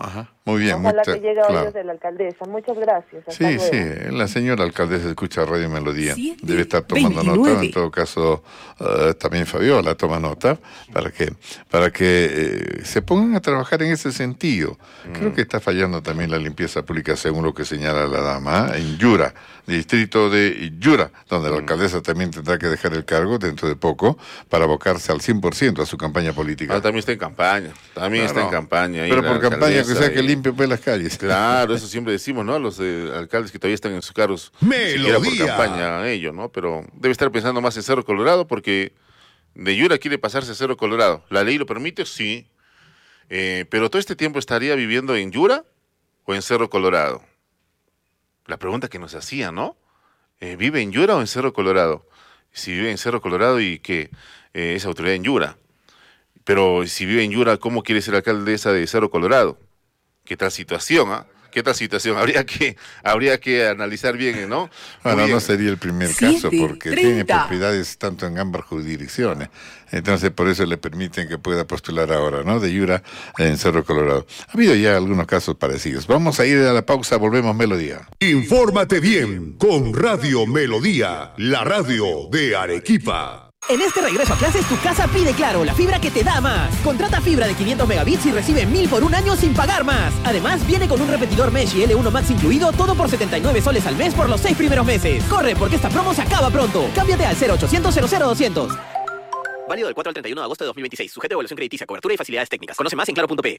Muy bien. Ojalá que llegue a oídos de la alcaldesa. Muchas gracias. Hasta luego. Sí, la señora alcaldesa escucha Radio Melodía. Debe estar tomando nota. En todo caso, también Fabiola toma nota para que se pongan a trabajar en ese sentido. Creo que está fallando también la limpieza pública, según lo que señala la dama, en Yura, distrito de Yura, donde la alcaldesa también tendrá que dejar el cargo dentro de poco para abocarse al 100% a su campaña política. También está en campaña. Está en campaña. Pero por campaña, que sea que limpie pues las calles. Claro, eso siempre decimos, ¿no? Los alcaldes que todavía están en sus cargos, siquiera por campaña ellos, ¿no? Pero debe estar pensando más en Cerro Colorado, porque de Yura quiere pasarse a Cerro Colorado. ¿La ley lo permite? Sí. Pero todo este tiempo estaría viviendo en Yura o en Cerro Colorado. La pregunta que nos hacía, ¿no? ¿Vive en Yura o en Cerro Colorado? Si vive en Cerro Colorado y que es autoridad en Yura. Pero si vive en Yura, ¿cómo quiere ser alcaldesa de Cerro Colorado? ¿Qué tal situación, ¿Qué tal situación? Habría que analizar bien, ¿no? Bueno, no sería el primer caso, porque tiene propiedades tanto en ambas jurisdicciones. Entonces, por eso le permiten que pueda postular ahora, ¿no? De Yura en Cerro Colorado. Ha habido ya algunos casos parecidos. Vamos a ir a la pausa, volvemos Melodía. Infórmate bien con Radio Melodía, la radio de Arequipa. En este regreso a clases, tu casa pide Claro, la fibra que te da más. Contrata fibra de 500 megabits y recibe 1000 por un año sin pagar más. Además, viene con un repetidor Mesh y L1 Max incluido, todo por 79 soles al mes por los 6 primeros meses. Corre, porque esta promo se acaba pronto. Cámbiate al 0800 00200. Válido del 4 al 31 de agosto de 2026. Sujeto a evaluación crediticia, cobertura y facilidades técnicas. Conoce más en claro.pe.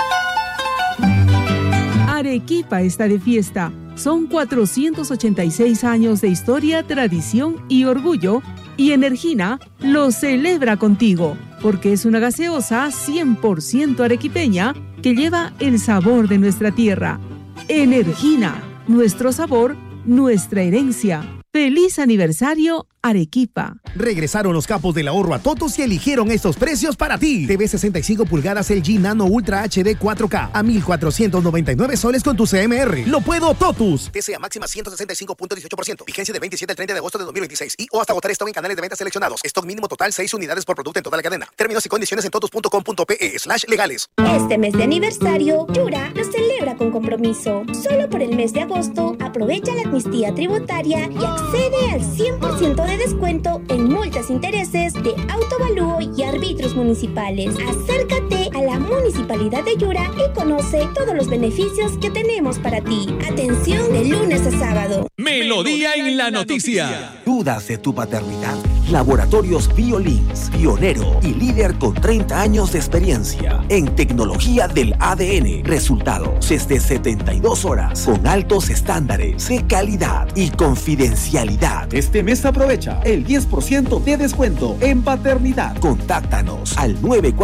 Arequipa está de fiesta. Son 486 años de historia, tradición y orgullo. Y Energina lo celebra contigo, porque es una gaseosa 100% arequipeña que lleva el sabor de nuestra tierra. Energina, nuestro sabor, nuestra herencia. ¡Feliz aniversario, Arequipa! Regresaron los capos del ahorro a Totus y eligieron estos precios para ti. TV 65 pulgadas LG Nano Ultra HD 4K a 1,499 soles con tu CMR. ¡Lo puedo, Totus! TCA máxima 165.18%. Vigencia de 27 al 30 de agosto de 2026. Y o hasta agotar stock en canales de venta seleccionados. Stock mínimo total 6 unidades por producto en toda la cadena. Términos y condiciones en totus.com.pe/legales. Este mes de aniversario, Yura lo celebra con compromiso. Solo por el mes de agosto, aprovecha la amnistía tributaria y accede al 100% de descuento en multas, intereses de autovalúo y árbitros municipales. Acércate a la Municipalidad de Yura y conoce todos los beneficios que tenemos para ti. Atención de lunes a sábado. Melodía en la noticia. ¿Dudas de tu paternidad? Laboratorios BioLinks, pionero y líder con 30 años de experiencia en tecnología del ADN. Resultados desde 72 horas con altos estándares de calidad y confidencialidad. Este mes aprovecha el 10% de descuento en paternidad. Contáctanos al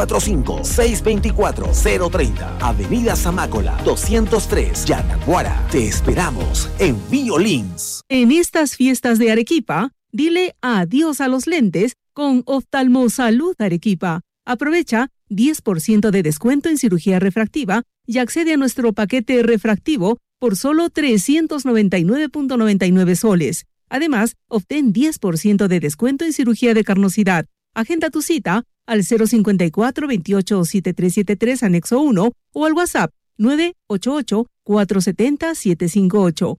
945-624-030, Avenida Zamácola, 203, Yanaguara. Te esperamos en BioLinks. En estas fiestas de Arequipa, dile adiós a los lentes con Oftalmosalud Arequipa. Aprovecha 10% de descuento en cirugía refractiva y accede a nuestro paquete refractivo por solo 399.99 soles. Además, obtén 10% de descuento en cirugía de carnosidad. Agenda tu cita al 054-287373 anexo 1 o al WhatsApp 988-470-758.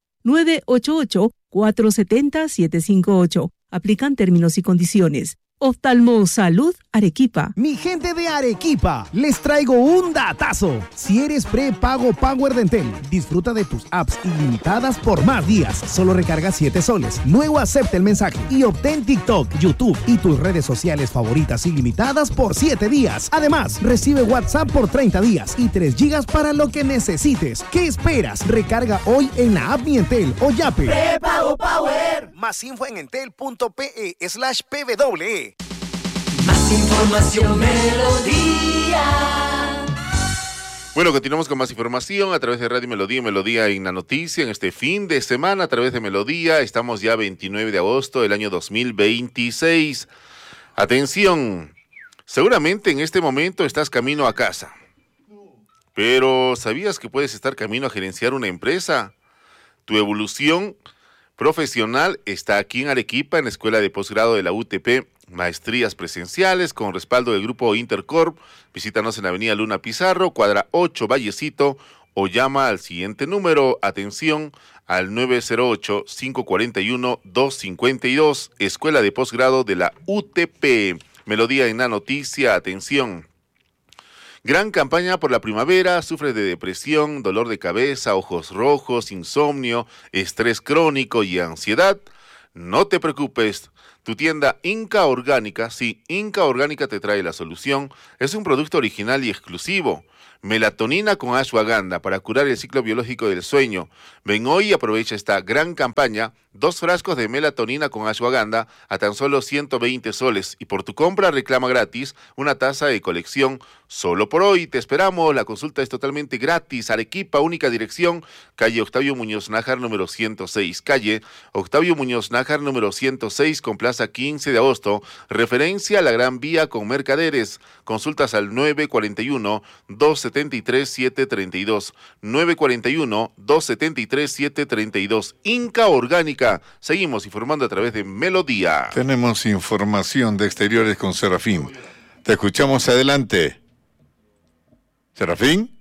988-470-758. Aplican términos y condiciones. Oftalmosalud Arequipa. Mi gente de Arequipa, les traigo un datazo. Si eres prepago Power de Entel, disfruta de tus apps ilimitadas por más días. Solo recarga 7 soles. Luego acepta el mensaje y obtén TikTok, YouTube y tus redes sociales favoritas ilimitadas por 7 días. Además, recibe WhatsApp por 30 días y 3 gigas para lo que necesites. ¿Qué esperas? Recarga hoy en la app Mi Entel o Yape. Prepago Power. Más info en entel.pe/pwe. Más información, Melodía. Bueno, continuamos con más información a través de Radio Melodía y Melodía en la noticia. En este fin de semana a través de Melodía, estamos ya 29 de agosto del año 2026. Atención, seguramente en este momento estás camino a casa. Pero ¿sabías que puedes estar camino a gerenciar una empresa? Tu evolución profesional está aquí en Arequipa, en la Escuela de Posgrado de la UTP, maestrías presenciales con respaldo del Grupo Intercorp. Visítanos en la Avenida Luna Pizarro, cuadra 8, Vallecito, o llama al siguiente número, atención, al 908-541-252, Escuela de Posgrado de la UTP. Melodía en la noticia, atención. Gran campaña por la primavera, sufres de depresión, dolor de cabeza, ojos rojos, insomnio, estrés crónico y ansiedad. No te preocupes, tu tienda Inca Orgánica, sí, Inca Orgánica te trae la solución. Es un producto original y exclusivo. Melatonina con ashwagandha para curar el ciclo biológico del sueño. Ven hoy y aprovecha esta gran campaña. 2 frascos de melatonina con ashwagandha a tan solo 120 soles. Y por tu compra reclama gratis una taza de colección. Solo por hoy te esperamos. La consulta es totalmente gratis. Arequipa, única dirección. Calle Octavio Muñoz Nájar, número 106. Calle Octavio Muñoz Nájar, número 106, con Plaza 15 de agosto. Referencia a la Gran Vía con Mercaderes. Consultas al 941-273-732. 941-273-732. Inca Orgánica. Seguimos informando a través de Melodía. Tenemos información de exteriores con Serafín. Te escuchamos, adelante. ¿Serafín?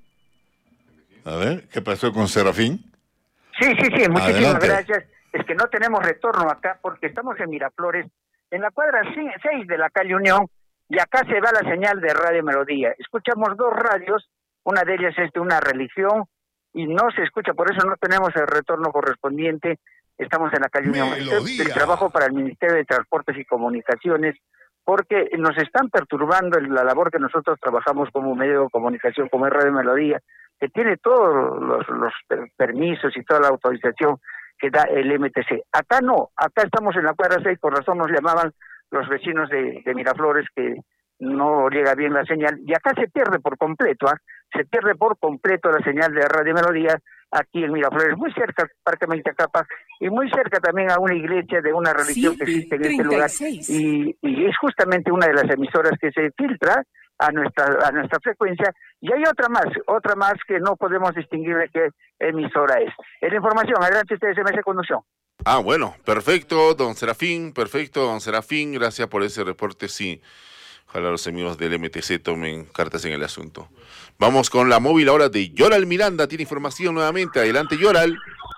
A ver, ¿qué pasó con Serafín? Sí, muchísimas Adelante. gracias. Es que no tenemos retorno acá porque estamos en Miraflores, en la cuadra 6 de la calle Unión, y acá se va la señal de Radio Melodía. Escuchamos 2 radios, una de ellas es de una religión, y no se escucha, por eso no tenemos el retorno correspondiente. Estamos en la calle Unión. El trabajo para el Ministerio de Transportes y Comunicaciones, porque nos están perturbando la labor que nosotros trabajamos como medio de comunicación, como es Radio Melodía, que tiene todos los permisos y toda la autorización que da el MTC. Acá no, acá estamos en la cuadra 6, por razón nos llamaban los vecinos de Miraflores que no llega bien la señal, y acá se pierde por completo, se pierde por completo la señal de Radio Melodía, aquí en Miraflores, muy cerca al Parque Maitacapa, y muy cerca también a una iglesia de una religión que existe en este lugar, y es justamente una de las emisoras que se filtra a nuestra frecuencia, y hay otra más que no podemos distinguir de qué emisora es. En la información, adelante ustedes, MS Conducción. Bueno, perfecto, don Serafín, gracias por ese reporte, sí. Ojalá los amigos del MTC tomen cartas en el asunto. Vamos con la móvil ahora de Yoral Miranda, tiene información nuevamente, adelante Yoral.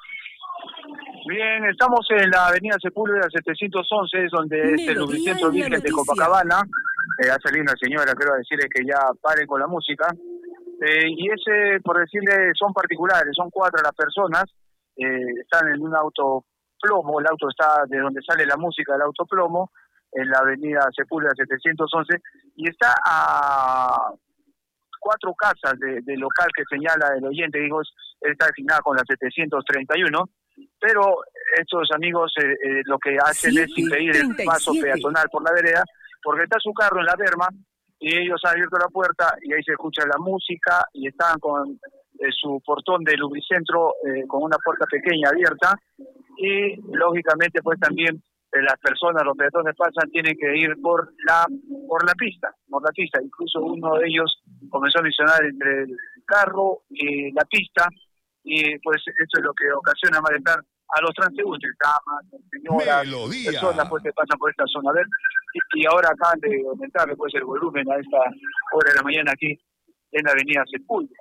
Bien, estamos en la avenida Sepúlveda 711, donde es el Lubricentro Virgen de Copacabana. Ha salido una señora, quiero decirle que ya paren con la música. Y ese, por decirle, son particulares, son 4 las personas. Están en un auto plomo, el auto está de donde sale la música del auto plomo, en la avenida Sepúlveda 711, y está a 4 casas del local que señala el oyente, digo, está asignada con la 731, pero estos amigos lo que hacen es impedir el paso peatonal por la vereda, porque está su carro en la berma, y ellos han abierto la puerta, y ahí se escucha la música, y están con su portón de Lubricentro con una puerta pequeña abierta, y lógicamente pues también las personas, los peatones pasan, tienen que ir por la pista, incluso uno de ellos comenzó a mencionar entre el carro y la pista, y pues eso es lo que ocasiona malestar a los transeúntes, damas, señoras, personas pues que pasan por esta zona verde, y ahora acaban de aumentar pues el volumen a esta hora de la mañana aquí en la avenida Sepúlveda.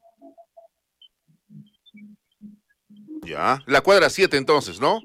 Ya, la cuadra 7 entonces, ¿no?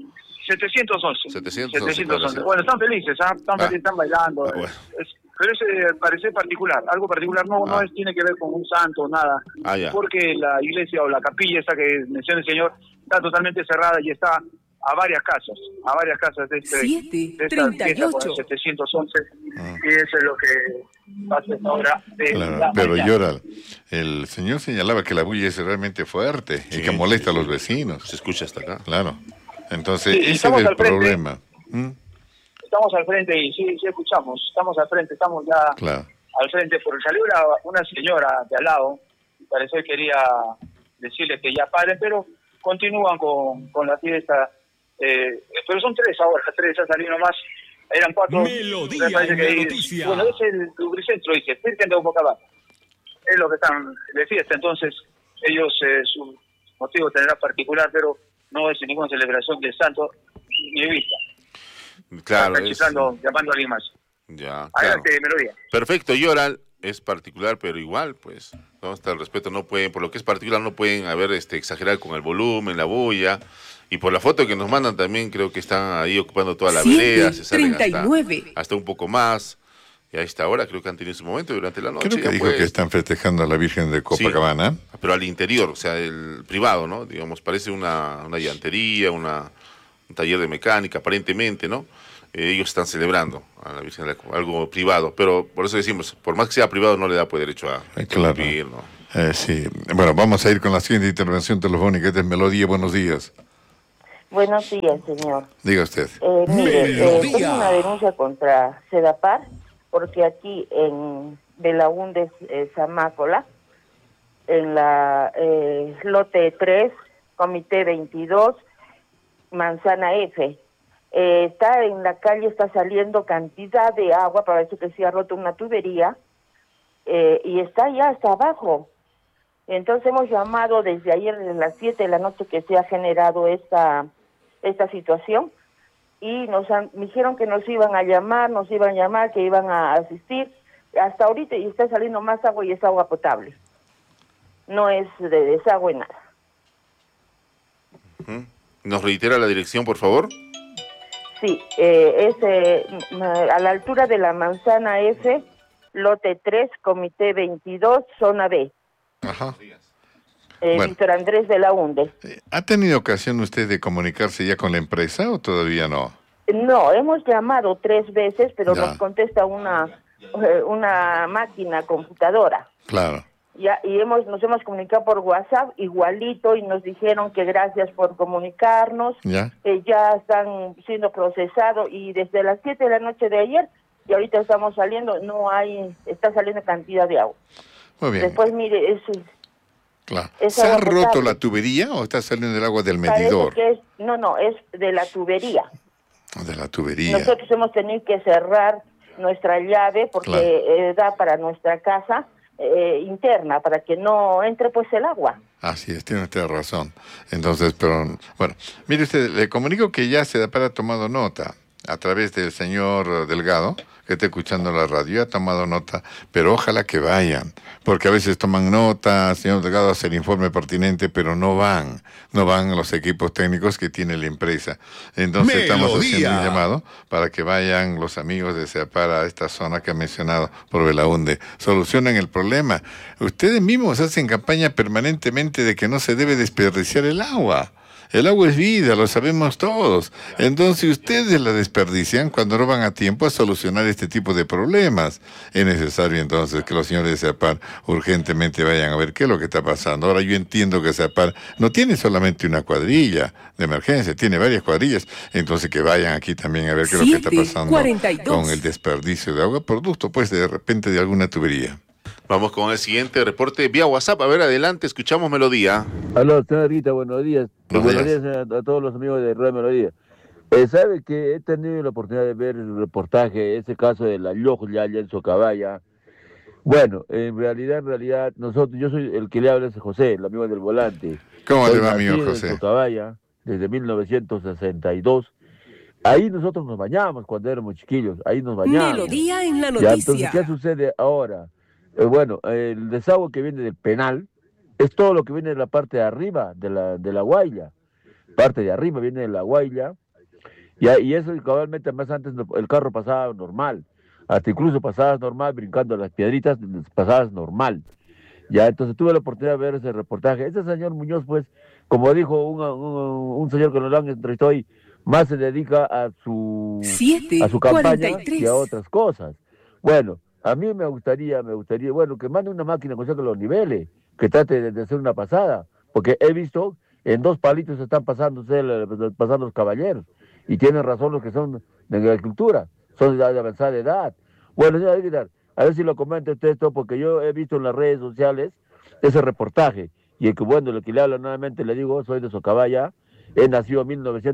711. Bueno, están felices, están bailando. Bueno. Pero ese parece particular, algo particular, no tiene que ver con un santo, nada. Porque la iglesia o la capilla esa que menciona el señor está totalmente cerrada y está a varias casas de esta fiesta con el 711. Y eso es lo que pasa ahora. Pero Yoral, el señor señalaba que la bulla es realmente fuerte y que molesta a los vecinos. Se escucha hasta acá. Claro. Entonces, ese es el problema. Estamos al frente y sí escuchamos. Estamos al frente, estamos ya al frente. Porque salió una señora de al lado. Parece que quería decirles que ya paren, pero continúan con la fiesta. Pero son 3 ahora, 3 han salido más. Eran 4. Melodía en la noticia. Bueno, es el Lubricentro, dice, Virgen de Copacabana. Es lo que están de fiesta, entonces ellos, su motivo tendrá particular, pero no es ninguna celebración del santo ni vista. Claro. Están chiflando, llamando a alguien más. Ya, Adelante, claro. Melodía. Perfecto, Yoral. es particular, pero igual, pues, no hasta el respeto, no pueden, por lo que es particular, no pueden exagerar con el volumen, la bulla, y por la foto que nos mandan también, creo que están ahí ocupando toda la vereda, se salen hasta un poco más, y a esta hora creo que han tenido su momento durante la noche. Creo que dijo que están festejando a la Virgen de Copacabana. Sí, pero al interior, o sea, el privado, ¿no? Digamos, parece una llantería, un taller de mecánica, aparentemente, ¿no? Ellos están celebrando a la Virgen, algo privado, pero por eso decimos, por más que sea privado, no le da derecho a vivir, ¿no? Sí. Bueno, vamos a ir con la siguiente intervención telefónica. Esta es Melodía. Buenos días. Buenos días, señor. Diga usted. Mire, tengo una denuncia contra Sedapar, porque aquí en Belaúnde, Zamácola, en la lote 3, comité 22, manzana F, está en la calle, está saliendo cantidad de agua, parece que se ha roto una tubería, y está ya hasta abajo. Entonces hemos llamado desde ayer, desde las 7 de la noche que se ha generado esta situación, y me dijeron que nos iban a llamar, que iban a asistir, hasta ahorita, y está saliendo más agua, y es agua potable. No es de desagüe, nada. ¿Nos reitera la dirección, por favor? Sí, es a la altura de la manzana F, lote 3, comité 22, zona B. Ajá. Bueno. Víctor Andrés Belaúnde. ¿Ha tenido ocasión usted de comunicarse ya con la empresa o todavía no? No, hemos llamado 3 veces, pero nos contesta una máquina computadora. Claro. Ya, y nos hemos comunicado por WhatsApp igualito, y nos dijeron que gracias por comunicarnos, ya están siendo procesados, y desde las 7 de la noche de ayer y ahorita estamos saliendo, está saliendo cantidad de agua. Muy bien. Después mire, claro. ¿Se ha roto la tubería o está saliendo el agua del medidor? Que es de la tubería. De la tubería. Nosotros hemos tenido que cerrar nuestra llave porque da para nuestra casa interna, para que no entre pues el agua. Así es, tiene usted razón. Entonces, pero bueno, mire usted, le comunico que ya Sedapar ha tomado nota a través del señor Delgado, que está escuchando la radio, ha tomado nota, pero ojalá que vayan, porque a veces toman nota, señor Delgado hace el informe pertinente, pero no van los equipos técnicos que tiene la empresa. Entonces estamos haciendo un llamado para que vayan los amigos de Sedapar a esta zona que ha mencionado por Belaúnde, solucionen el problema. Ustedes mismos hacen campaña permanentemente de que no se debe desperdiciar el agua. El agua es vida, lo sabemos todos. Entonces ustedes la desperdician cuando no van a tiempo a solucionar este tipo de problemas. Es necesario entonces que los señores de Sedapar urgentemente vayan a ver qué es lo que está pasando. Ahora yo entiendo que Sedapar no tiene solamente una cuadrilla de emergencia, tiene varias cuadrillas. Entonces que vayan aquí también a ver qué es lo que está pasando 42. Con el desperdicio de agua, producto pues de repente de alguna tubería. Vamos con el siguiente reporte vía WhatsApp. A ver, adelante, escuchamos Melodía. Aló, señorita, buenos días. Buenos días a todos los amigos de Radio Melodía. Sabe que he tenido la oportunidad de ver el reportaje, ese caso de la Lloja allá en Socabaya. Bueno, en realidad, yo soy el que le habla, es José, el amigo del volante. ¿Cómo le va, amigo José? En Socabaya, desde 1962. Ahí nosotros nos bañábamos cuando éramos chiquillos, ahí nos bañábamos. Melodía en la noticia. Ya, entonces, ¿qué sucede ahora? Bueno, el desagüe que viene del penal es todo lo que viene de la parte de arriba de la Guaila. Parte de arriba viene de la Guaila. Y eso cabalmente, más antes el carro pasaba normal. Hasta incluso pasabas normal, brincando las piedritas, pasabas normal. Ya, entonces tuve la oportunidad de ver ese reportaje. Ese señor Muñoz, pues, como dijo un señor que nos lo han entrevistado hoy, más se dedica a su campaña que a otras cosas. Bueno, a mí me gustaría, bueno, que mande una máquina que los nivele, que trate de hacer una pasada, porque he visto en 2 palitos se están pasando los caballeros, y tienen razón los que son de agricultura, son de avanzada edad. Bueno, señora Aguilar, a ver si lo comenta usted esto, porque yo he visto en las redes sociales ese reportaje, y el que, bueno, lo que le habla nuevamente, le digo, soy de Socabaya, he nacido en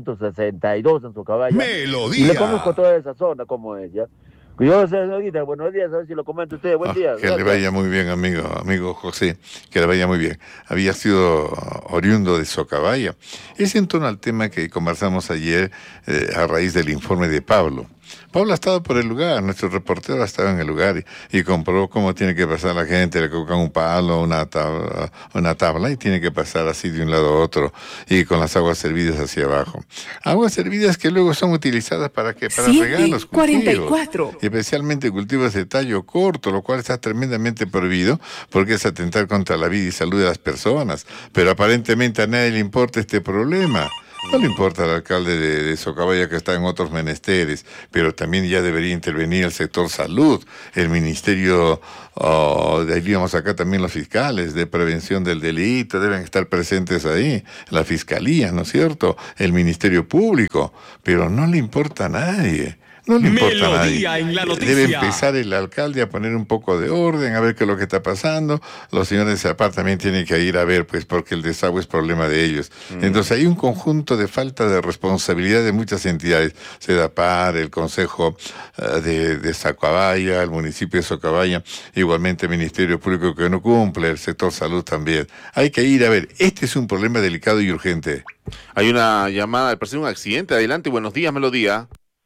1962 en Socabaya, Melodía. Y le conozco toda esa zona, como es, ¿ya? Yo, señorita, buenos días, a ver si lo comenta usted. Buen día. Que le vaya muy bien, amigo José, que le vaya muy bien. Había sido oriundo de Socabaya. Es en torno al tema que conversamos ayer a raíz del informe de Pablo. Pablo ha estado por el lugar, nuestro reportero ha estado en el lugar y comprobó cómo tiene que pasar la gente, le colocan un palo, una tabla y tiene que pasar así de un lado a otro y con las aguas servidas hacia abajo. Aguas servidas que luego son utilizadas para regar los cultivos, y especialmente cultivos de tallo corto, lo cual está tremendamente prohibido porque es atentar contra la vida y salud de las personas. Pero aparentemente a nadie le importa este problema. No le importa al alcalde de Socabaya, que está en otros menesteres, pero también ya debería intervenir el sector salud, el ministerio, de ahí vamos acá también los fiscales de prevención del delito, deben estar presentes ahí, la fiscalía, ¿no es cierto?, el ministerio público, pero no le importa a nadie. No le importa a nadie. Debe empezar el alcalde a poner un poco de orden, a ver qué es lo que está pasando. Los señores de Zapar también tienen que ir a ver, pues, porque el desagüe es problema de ellos. Entonces hay un conjunto de falta de responsabilidad de muchas entidades. Sedapar, el Consejo de Socabaya, el municipio de Socabaya, igualmente el Ministerio Público que no cumple, el sector salud también. Hay que ir a ver. Este es un problema delicado y urgente. Hay una llamada, parece un accidente. Adelante, buenos días, Melodía.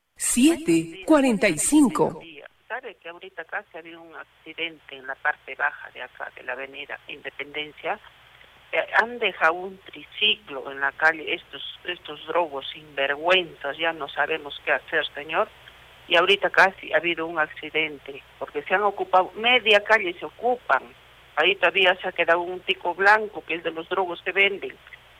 7:45. ¿Sabe que ahorita casi había un accidente en la parte baja de acá, de la avenida Independencia? Han dejado un triciclo en la calle, estos drogos sinvergüenzas, ya no sabemos qué hacer, señor. Y ahorita casi ha habido un accidente, porque se han ocupado, media calle se ocupan. Ahí todavía se ha quedado un tico blanco, que es de los drogos que venden.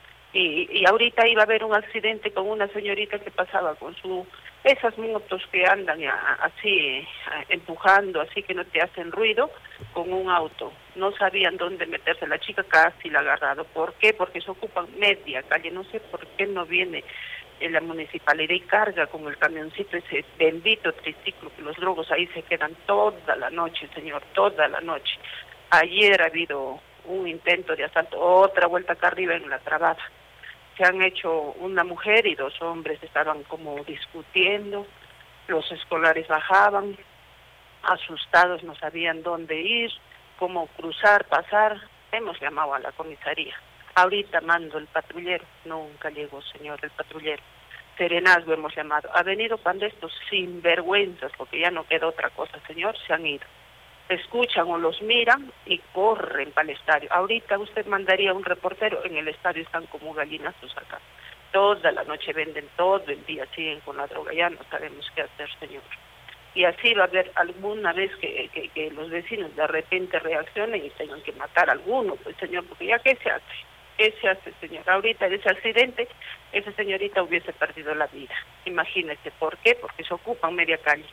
Y ahorita iba a haber un accidente con una señorita que pasaba con esas motos que andan así, empujando, así que no te hacen ruido, con un auto. No sabían dónde meterse, la chica casi la ha agarrado. ¿Por qué? Porque se ocupan media calle. No sé por qué no viene la municipalidad y carga con el camioncito ese bendito triciclo, que los drogos ahí se quedan toda la noche, señor, toda la noche. Ayer ha habido un intento de asalto, otra vuelta acá arriba en la Trabada. Se han hecho, una mujer y 2 hombres estaban como discutiendo, los escolares bajaban, asustados, no sabían dónde ir, cómo cruzar, pasar. Hemos llamado a la comisaría. Ahorita mando el patrullero, nunca llegó, señor, el patrullero. Serenazgo hemos llamado. Ha venido cuando estos sinvergüenzas, porque ya no queda otra cosa, señor, se han ido. Escuchan o los miran y corren para el estadio. Ahorita usted mandaría un reportero, en el estadio están como gallinazos acá. Toda la noche venden, todo el día siguen con la droga, ya no sabemos qué hacer, señor. Y así va a haber alguna vez que los vecinos de repente reaccionen y tengan que matar a alguno, pues, señor, porque ya ¿qué se hace? ¿Qué se hace, señor? Ahorita de ese accidente, esa señorita hubiese perdido la vida. Imagínese, ¿por qué? Porque se ocupan media calle.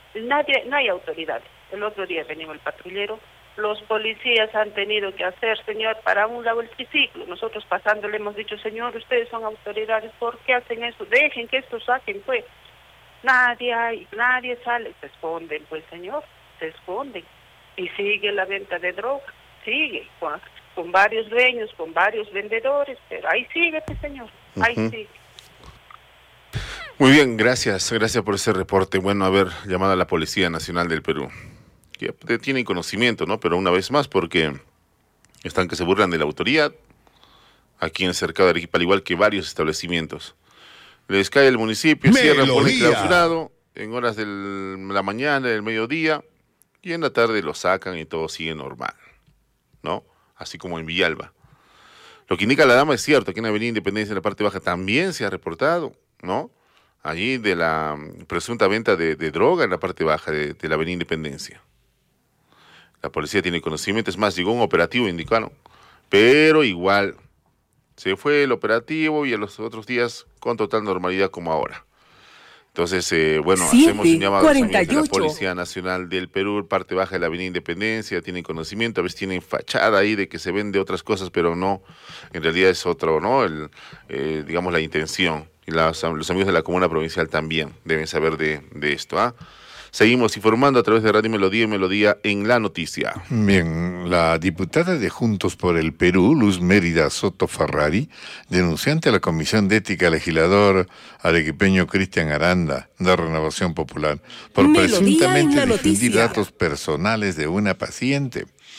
No hay autoridades. El otro día venimos el patrullero, los policías han tenido que hacer, señor, para un lado el triciclo. Nosotros pasando le hemos dicho, señor, ustedes son autoridades, ¿por qué hacen eso? Dejen que esto saquen, pues. Nadie sale, se esconden, pues, señor, se esconden. Y sigue la venta de droga, sigue, con varios dueños, con varios vendedores, pero ahí sigue, pues, señor, ahí sigue. Muy bien, gracias por ese reporte. Bueno, haber llamado a la Policía Nacional del Perú, que tienen conocimiento, ¿no? Pero una vez más, porque están que se burlan de la autoridad, aquí en el cercado de Arequipa, al igual que varios establecimientos. Les cae el municipio, cierran, ponen clausurado, en horas de la mañana, del mediodía, y en la tarde lo sacan y todo sigue normal, ¿no? Así como en Villalba. Lo que indica la dama es cierto, que en Avenida Independencia, en la parte baja, también se ha reportado, ¿no? Allí de la presunta venta de droga en la parte baja de la Avenida Independencia. La policía tiene conocimiento, es más, llegó un operativo, indicaron, pero igual se fue el operativo y a los otros días con total normalidad como ahora. Entonces, bueno, hacemos un llamado a la Policía Nacional del Perú, parte baja de la Avenida Independencia, tienen conocimiento, a veces tienen fachada ahí de que se vende otras cosas, pero no, en realidad es otro, ¿no? Digamos, la intención. Y los amigos de la Comuna Provincial también deben saber de esto, ¿ah? Seguimos informando a través de Radio Melodía y Melodía en la Noticia. Bien, la diputada de Juntos por el Perú, Luz Mérida Soto Ferrari, denunció ante la Comisión de Ética al legislador arequipeño Cristian Aranda, de Renovación Popular, por presuntamente difundir datos personales de una paciente.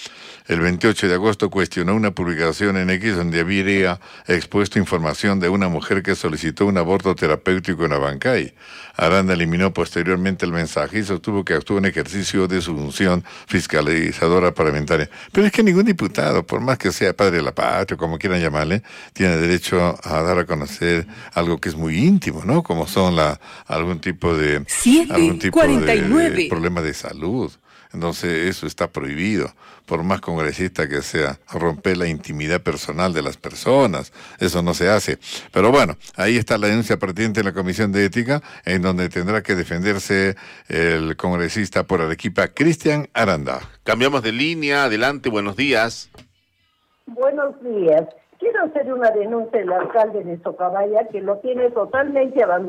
el 28 de agosto cuestionó una publicación en X donde había expuesto información de una mujer que solicitó un aborto terapéutico en Abancay. Aranda eliminó posteriormente el mensaje y sostuvo que actuó en ejercicio de su función fiscalizadora parlamentaria. Pero es que ningún diputado, por más que sea padre de la patria, como quieran llamarle, tiene derecho a dar a conocer algo que es muy íntimo, ¿no? Como son algún tipo de problema de salud. Entonces eso está prohibido, por más congresista que sea, romper la intimidad personal de las personas, eso no se hace. Pero bueno, ahí está la denuncia pertinente en la Comisión de Ética, en donde tendrá que defenderse el congresista por Arequipa, Cristian Aranda. Cambiamos de línea, adelante, buenos días. Buenos días. Quiero hacer una denuncia del alcalde de Socabaya, que lo tiene totalmente abandonado.